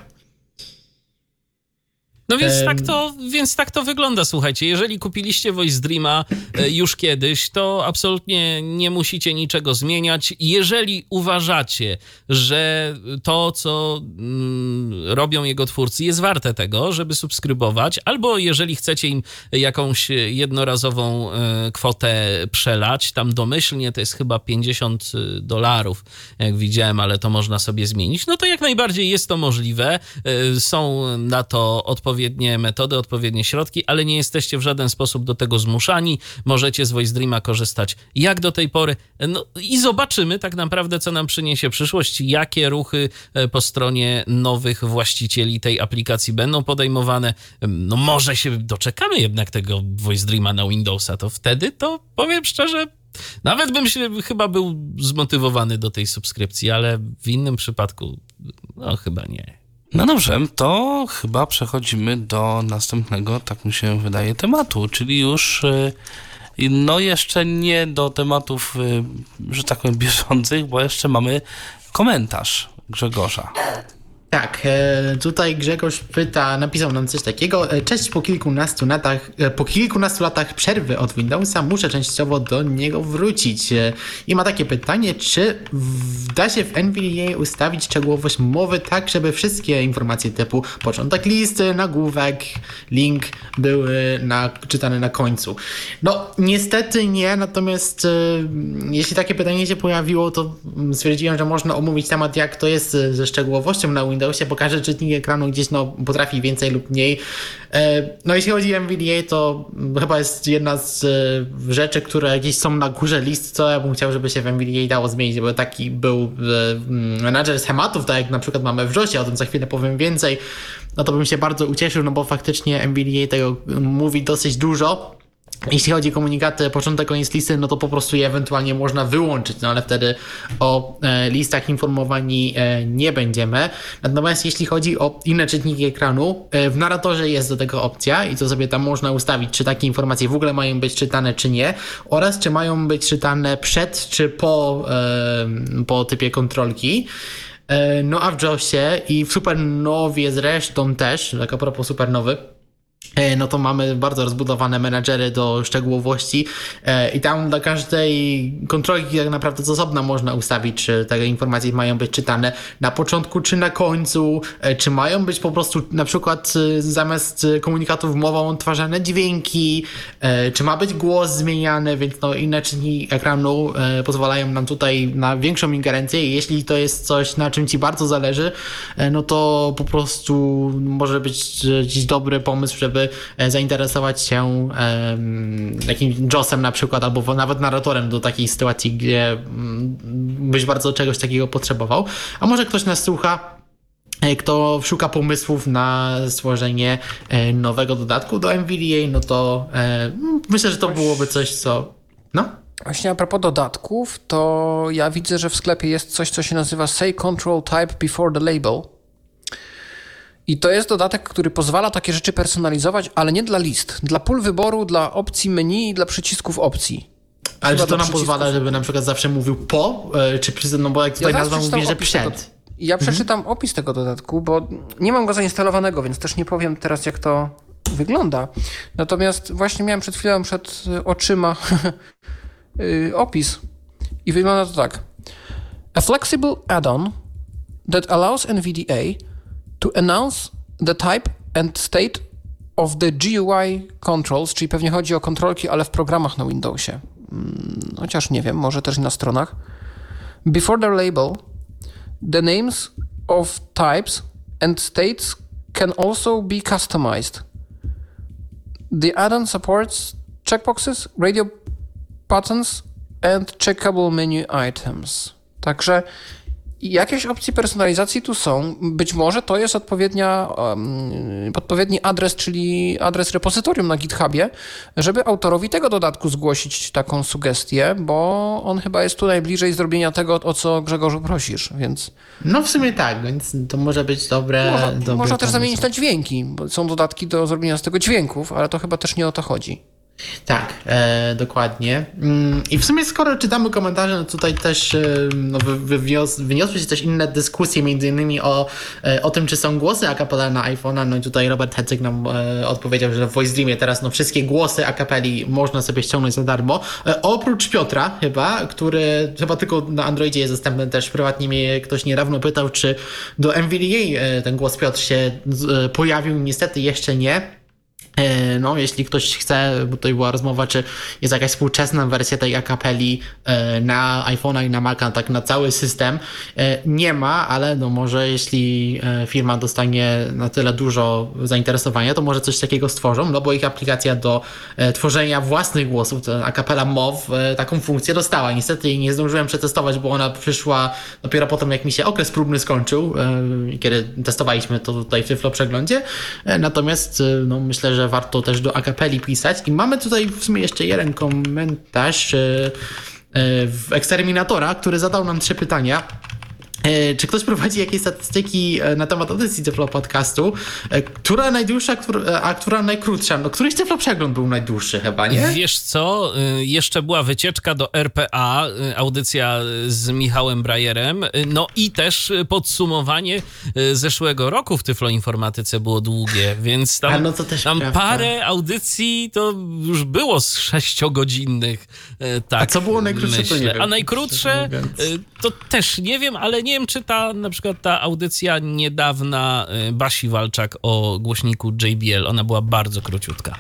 No więc tak, to, więc tak to wygląda, słuchajcie. Jeżeli kupiliście Voice Dreama już kiedyś, to absolutnie nie musicie niczego zmieniać. Jeżeli uważacie, że to, co mm, robią jego twórcy, jest warte tego, żeby subskrybować, albo jeżeli chcecie im jakąś jednorazową y, kwotę przelać, tam domyślnie to jest chyba pięćdziesiąt dolarów, jak widziałem, ale to można sobie zmienić, no to jak najbardziej jest to możliwe. Y, są na to odpowiednie odpowiednie metody, odpowiednie środki, ale nie jesteście w żaden sposób do tego zmuszani. Możecie z VoiceDreama korzystać jak do tej pory. No i zobaczymy tak naprawdę, co nam przyniesie przyszłość, jakie ruchy po stronie nowych właścicieli tej aplikacji będą podejmowane. No może się doczekamy jednak tego VoiceDreama na Windowsa, to wtedy to powiem szczerze, nawet bym się chyba był zmotywowany do tej subskrypcji, ale w innym przypadku no chyba nie. No dobrze, to chyba przechodzimy do następnego, tak mi się wydaje, tematu, czyli już no jeszcze nie do tematów, że tak powiem, bieżących, bo jeszcze mamy komentarz Grzegorza. Tak, tutaj Grzegorz pyta, napisał nam coś takiego. Cześć, po kilkunastu latach, po kilkunastu latach przerwy od Windowsa muszę częściowo do niego wrócić. I ma takie pytanie, czy da się w N V D A ustawić szczegółowość mowy tak, żeby wszystkie informacje typu początek listy, nagłówek, link były na, czytane na końcu? No, niestety nie, natomiast jeśli takie pytanie się pojawiło, to stwierdziłem, że można omówić temat, jak to jest ze szczegółowością na Windowsie, bo każdy czytnik ekranu gdzieś no, potrafi więcej lub mniej. No jeśli chodzi o N V D A, to chyba jest jedna z rzeczy, które gdzieś są na górze list, co ja bym chciał, żeby się w N V D A dało zmienić, bo taki był menadżer schematów, tak jak na przykład mamy w JOSie, o tym za chwilę powiem więcej, no to bym się bardzo ucieszył, no bo faktycznie N V D A tego mówi dosyć dużo. Jeśli chodzi o komunikaty początek, koniec listy, no to po prostu je ewentualnie można wyłączyć, no ale wtedy o e, listach informowani e, nie będziemy. Natomiast jeśli chodzi o inne czytniki ekranu, e, w narratorze jest do tego opcja i to sobie tam można ustawić, czy takie informacje w ogóle mają być czytane, czy nie, oraz czy mają być czytane przed, czy po, e, po typie kontrolki. E, no a w JOSie i w Supernowie zresztą też, tak a propos Supernowy, no to mamy bardzo rozbudowane menadżery do szczegółowości i tam dla każdej kontrolki tak naprawdę z osobna można ustawić, czy te informacje mają być czytane na początku, czy na końcu, czy mają być po prostu na przykład zamiast komunikatów mową odtwarzane dźwięki, czy ma być głos zmieniany, więc no inne czynniki ekranu pozwalają nam tutaj na większą ingerencję i jeśli to jest coś, na czym ci bardzo zależy, no to po prostu może być jakiś dobry pomysł, żeby zainteresować się um, jakimś JOSem na przykład, albo nawet narratorem do takiej sytuacji, gdzie um, byś bardzo czegoś takiego potrzebował. A może ktoś nas słucha, kto szuka pomysłów na stworzenie nowego dodatku do N V D A, no to e, myślę, że to byłoby coś, co... No? Właśnie a propos dodatków, to ja widzę, że w sklepie jest coś, co się nazywa Say Control Type Before the Label. I to jest dodatek, który pozwala takie rzeczy personalizować, ale nie dla list. Dla pól wyboru, dla opcji menu i dla przycisków opcji. Ale czy to nam pozwala, żeby na przykład zawsze mówił po, czy przy, no bo jak tutaj ja nazwa mówi, że przed. Tego, ja przeczytam mhm. opis tego dodatku, bo nie mam go zainstalowanego, więc też nie powiem teraz, jak to wygląda. Natomiast właśnie miałem przed chwilą przed oczyma opis i wygląda to tak. A flexible add-on that allows N V D A to announce the type and state of the G U I controls, czyli pewnie chodzi o kontrolki, ale w programach na Windowsie. Chociaż nie wiem, może też na stronach. Before the label, the names of types and states can also be customized. The add-on supports checkboxes, radio buttons and checkable menu items. Także jakieś opcje personalizacji tu są. Być może to jest odpowiednia, um, odpowiedni adres, czyli adres repozytorium na GitHubie, żeby autorowi tego dodatku zgłosić taką sugestię, bo on chyba jest tu najbliżej zrobienia tego, o co Grzegorzu prosisz, więc... No w sumie tak, więc to może być dobre... Można, dobre można też pomysł. zamienić na dźwięki, bo są dodatki do zrobienia z tego dźwięków, ale to chyba też nie o to chodzi. Tak, e, dokładnie. I w sumie skoro czytamy komentarze, no tutaj też e, no, wywios, wyniosły się też inne dyskusje, między innymi o, e, o tym, czy są głosy a cappella na iPhone'a. No i tutaj Robert Hecyk nam e, odpowiedział, że w VoiceDreamie teraz no, wszystkie głosy a cappelli można sobie ściągnąć za darmo. E, oprócz Piotra chyba, który chyba tylko na Androidzie jest dostępny też. Prywatnie mnie ktoś niedawno pytał, czy do N V D A e, ten głos Piotr się e, pojawił. Niestety jeszcze nie. No, jeśli ktoś chce, bo tutaj była rozmowa, czy jest jakaś współczesna wersja tej akapeli na iPhone'a i na Maca, tak na cały system. Nie ma, ale no może jeśli firma dostanie na tyle dużo zainteresowania, to może coś takiego stworzą, no bo ich aplikacja do tworzenia własnych głosów, to akapela M O W, taką funkcję dostała. Niestety jej nie zdążyłem przetestować, bo ona przyszła dopiero po tym, jak mi się okres próbny skończył, kiedy testowaliśmy to tutaj w Tyflo Przeglądzie. Natomiast no, myślę, że warto też do akapeli pisać. I mamy tutaj w sumie jeszcze jeden komentarz w Eksterminatora, który zadał nam trzy pytania. Czy ktoś prowadzi jakieś statystyki na temat audycji Tyflo Podcastu? Która najdłuższa, a która najkrótsza? No, któryś Tyflo Przegląd był najdłuższy chyba, nie? Wiesz co, jeszcze była wycieczka do R P A, audycja z Michałem Brajerem, no i też podsumowanie zeszłego roku w Tyflo Informatyce było długie, więc tam, no to też tam prawda. parę audycji to już było z sześciogodzinnych. Tak, a co było najkrótsze, myślę. to nie wiem. A najkrótsze to też nie wiem, ale nie wiem, czy ta na przykład ta audycja niedawna Basi Walczak o głośniku J B L, ona była bardzo króciutka.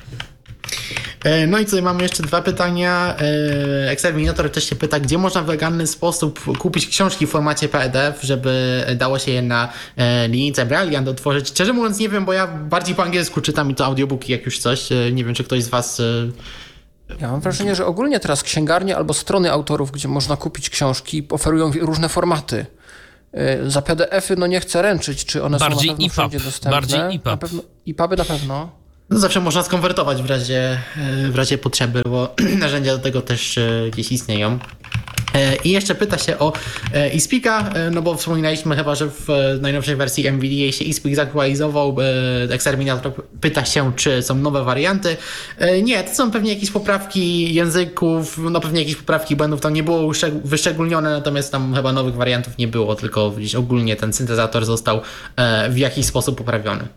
No i tutaj mamy jeszcze dwa pytania. Eksterminator też się pyta, gdzie można w legalny sposób kupić książki w formacie P D F, żeby dało się je na linijce Braille'a otworzyć. Szczerze mówiąc nie wiem, bo ja bardziej po angielsku czytam i to audiobooki jak już coś. Nie wiem, czy ktoś z was... Ja mam wrażenie, że ogólnie teraz księgarnie albo strony autorów, gdzie można kupić książki, oferują różne formaty. Za P D F-y no nie chcę ręczyć, czy one bardziej są na pewno I P U B, wszędzie dostępne. bardziej I P U B. Na pewno, I P U B-y na pewno. No zawsze można skonwertować w razie, w razie potrzeby, bo narzędzia do tego też gdzieś istnieją. I jeszcze pyta się o eSpeaka, no bo wspominaliśmy chyba, że w najnowszej wersji M V D A się eSpeak zaktualizował. Eksterminator pyta się, czy są nowe warianty. Nie, to są pewnie jakieś poprawki języków, no pewnie jakieś poprawki błędów tam nie było wyszczególnione, natomiast tam chyba nowych wariantów nie było, tylko gdzieś ogólnie ten syntezator został w jakiś sposób poprawiony.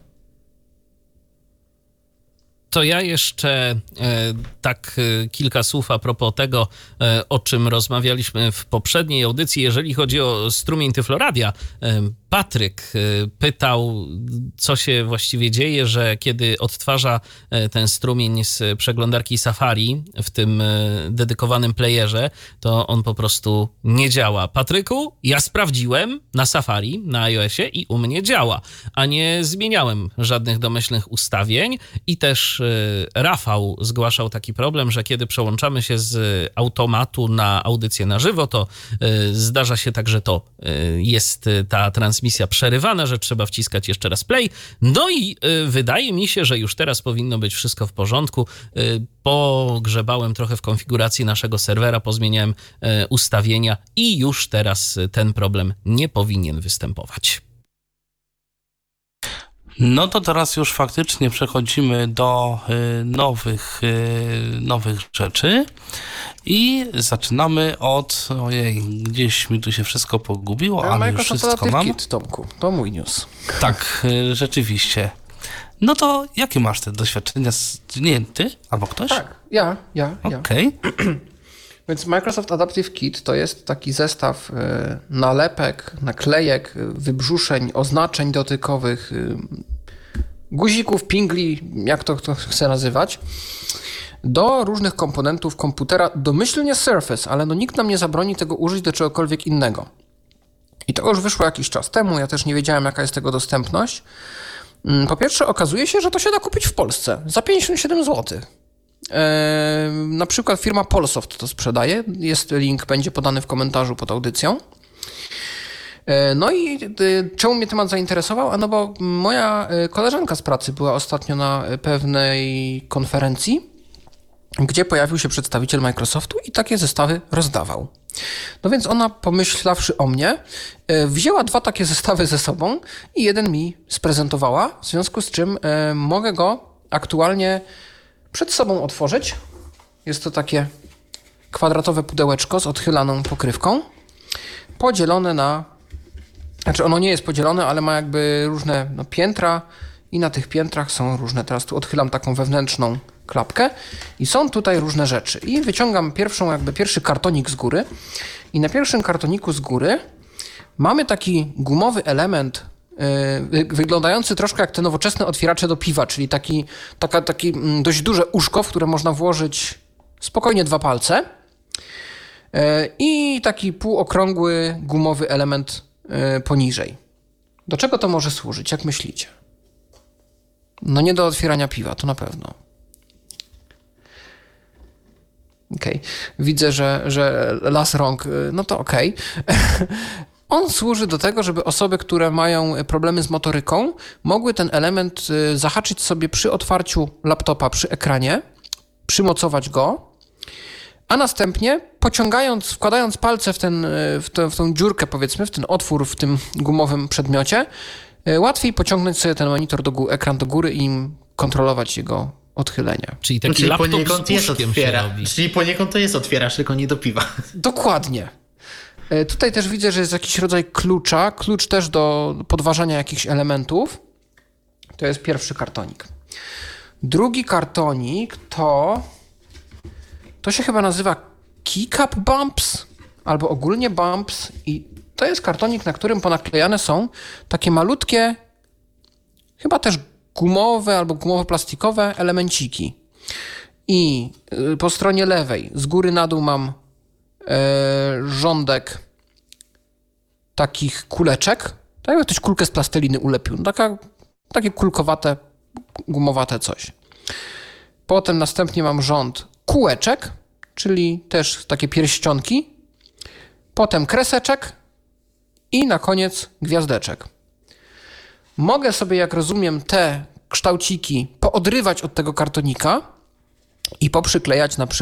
To ja jeszcze e, tak e, kilka słów a propos tego, e, o czym rozmawialiśmy w poprzedniej audycji. Jeżeli chodzi o strumień Tyfloradia, e, Patryk e, pytał, co się właściwie dzieje, że kiedy odtwarza e, ten strumień z przeglądarki Safari w tym e, dedykowanym playerze, to on po prostu nie działa. Patryku, ja sprawdziłem na Safari, na iOSie i u mnie działa, a nie zmieniałem żadnych domyślnych ustawień i też Rafał zgłaszał taki problem, że kiedy przełączamy się z automatu na audycję na żywo, to zdarza się tak, że to jest ta transmisja przerywana, że trzeba wciskać jeszcze raz play. No i wydaje mi się, że już teraz powinno być wszystko w porządku. Pogrzebałem trochę w konfiguracji naszego serwera, pozmieniałem ustawienia i już teraz ten problem nie powinien występować. No to teraz już faktycznie przechodzimy do y, nowych, y, nowych rzeczy i zaczynamy od, ojej, gdzieś mi tu się wszystko pogubiło, ale, ale już wszystko mam. Kit, Tomku, to mój news. Tak, y, rzeczywiście. No to jakie masz te doświadczenia? Z, nie, ty? Albo ktoś? Tak, ja, ja, ja. Okej. Okay. Więc Microsoft Adaptive Kit to jest taki zestaw nalepek, naklejek, wybrzuszeń, oznaczeń dotykowych, guzików, pingli, jak to kto chce nazywać, do różnych komponentów komputera, domyślnie Surface, ale no nikt nam nie zabroni tego użyć do czegokolwiek innego. I to już wyszło jakiś czas temu, ja też nie wiedziałem, jaka jest tego dostępność. Po pierwsze, okazuje się, że to się da kupić w Polsce za pięćdziesiąt siedem złotych. Eee, na przykład firma Polsoft to sprzedaje. Jest link, będzie podany w komentarzu pod audycją. Eee, no i y, czemu mnie temat zainteresował? A no bo moja koleżanka z pracy była ostatnio na pewnej konferencji, gdzie pojawił się przedstawiciel Microsoftu i takie zestawy rozdawał. No więc ona, pomyślawszy o mnie, wzięła dwa takie zestawy ze sobą i jeden mi sprezentowała, w związku z czym e, mogę go aktualnie przed sobą otworzyć. Jest to takie kwadratowe pudełeczko z odchylaną pokrywką, podzielone na... Znaczy ono nie jest podzielone, ale ma jakby różne no, piętra i na tych piętrach są różne... Teraz tu odchylam taką wewnętrzną klapkę i są tutaj różne rzeczy. I wyciągam pierwszą, jakby pierwszy kartonik z góry i na pierwszym kartoniku z góry mamy taki gumowy element yy, wyglądający troszkę jak te nowoczesne otwieracze do piwa, czyli taki, taka, taki dość duże uszko, w które można włożyć spokojnie dwa palce yy, i taki półokrągły, gumowy element yy, poniżej. Do czego to może służyć, jak myślicie? No nie do otwierania piwa, to na pewno. Okej, okay. Widzę, że, że las rąk, no to okej. Okay. On służy do tego, żeby osoby, które mają problemy z motoryką, mogły ten element zahaczyć sobie przy otwarciu laptopa, przy ekranie, przymocować go, a następnie pociągając, wkładając palce w, ten, w, tę, w tą dziurkę, powiedzmy, w ten otwór w tym gumowym przedmiocie, łatwiej pociągnąć sobie ten monitor, do góry, ekran do góry i kontrolować jego odchylenia. Czyli taki Czyli laptop poniekąd z jest uszkiem się otwiera. robi. Czyli poniekąd to jest otwierasz, tylko nie do piwa. Dokładnie. Tutaj też widzę, że jest jakiś rodzaj klucza. Klucz też do podważania jakichś elementów. To jest pierwszy kartonik. Drugi kartonik to... To się chyba nazywa Keycap Bumps albo ogólnie Bumps i to jest kartonik, na którym ponaklejane są takie malutkie, chyba też gumowe albo gumowo-plastikowe elemenciki. I po stronie lewej z góry na dół mam e, rządek takich kuleczek. Tak jakby ktoś kulkę z plasteliny ulepił. No taka, takie kulkowate, gumowate coś. Potem następnie mam rząd kółeczek, czyli też takie pierścionki. Potem kreseczek i na koniec gwiazdeczek. Mogę sobie, jak rozumiem, te kształciki poodrywać od tego kartonika i poprzyklejać na przykład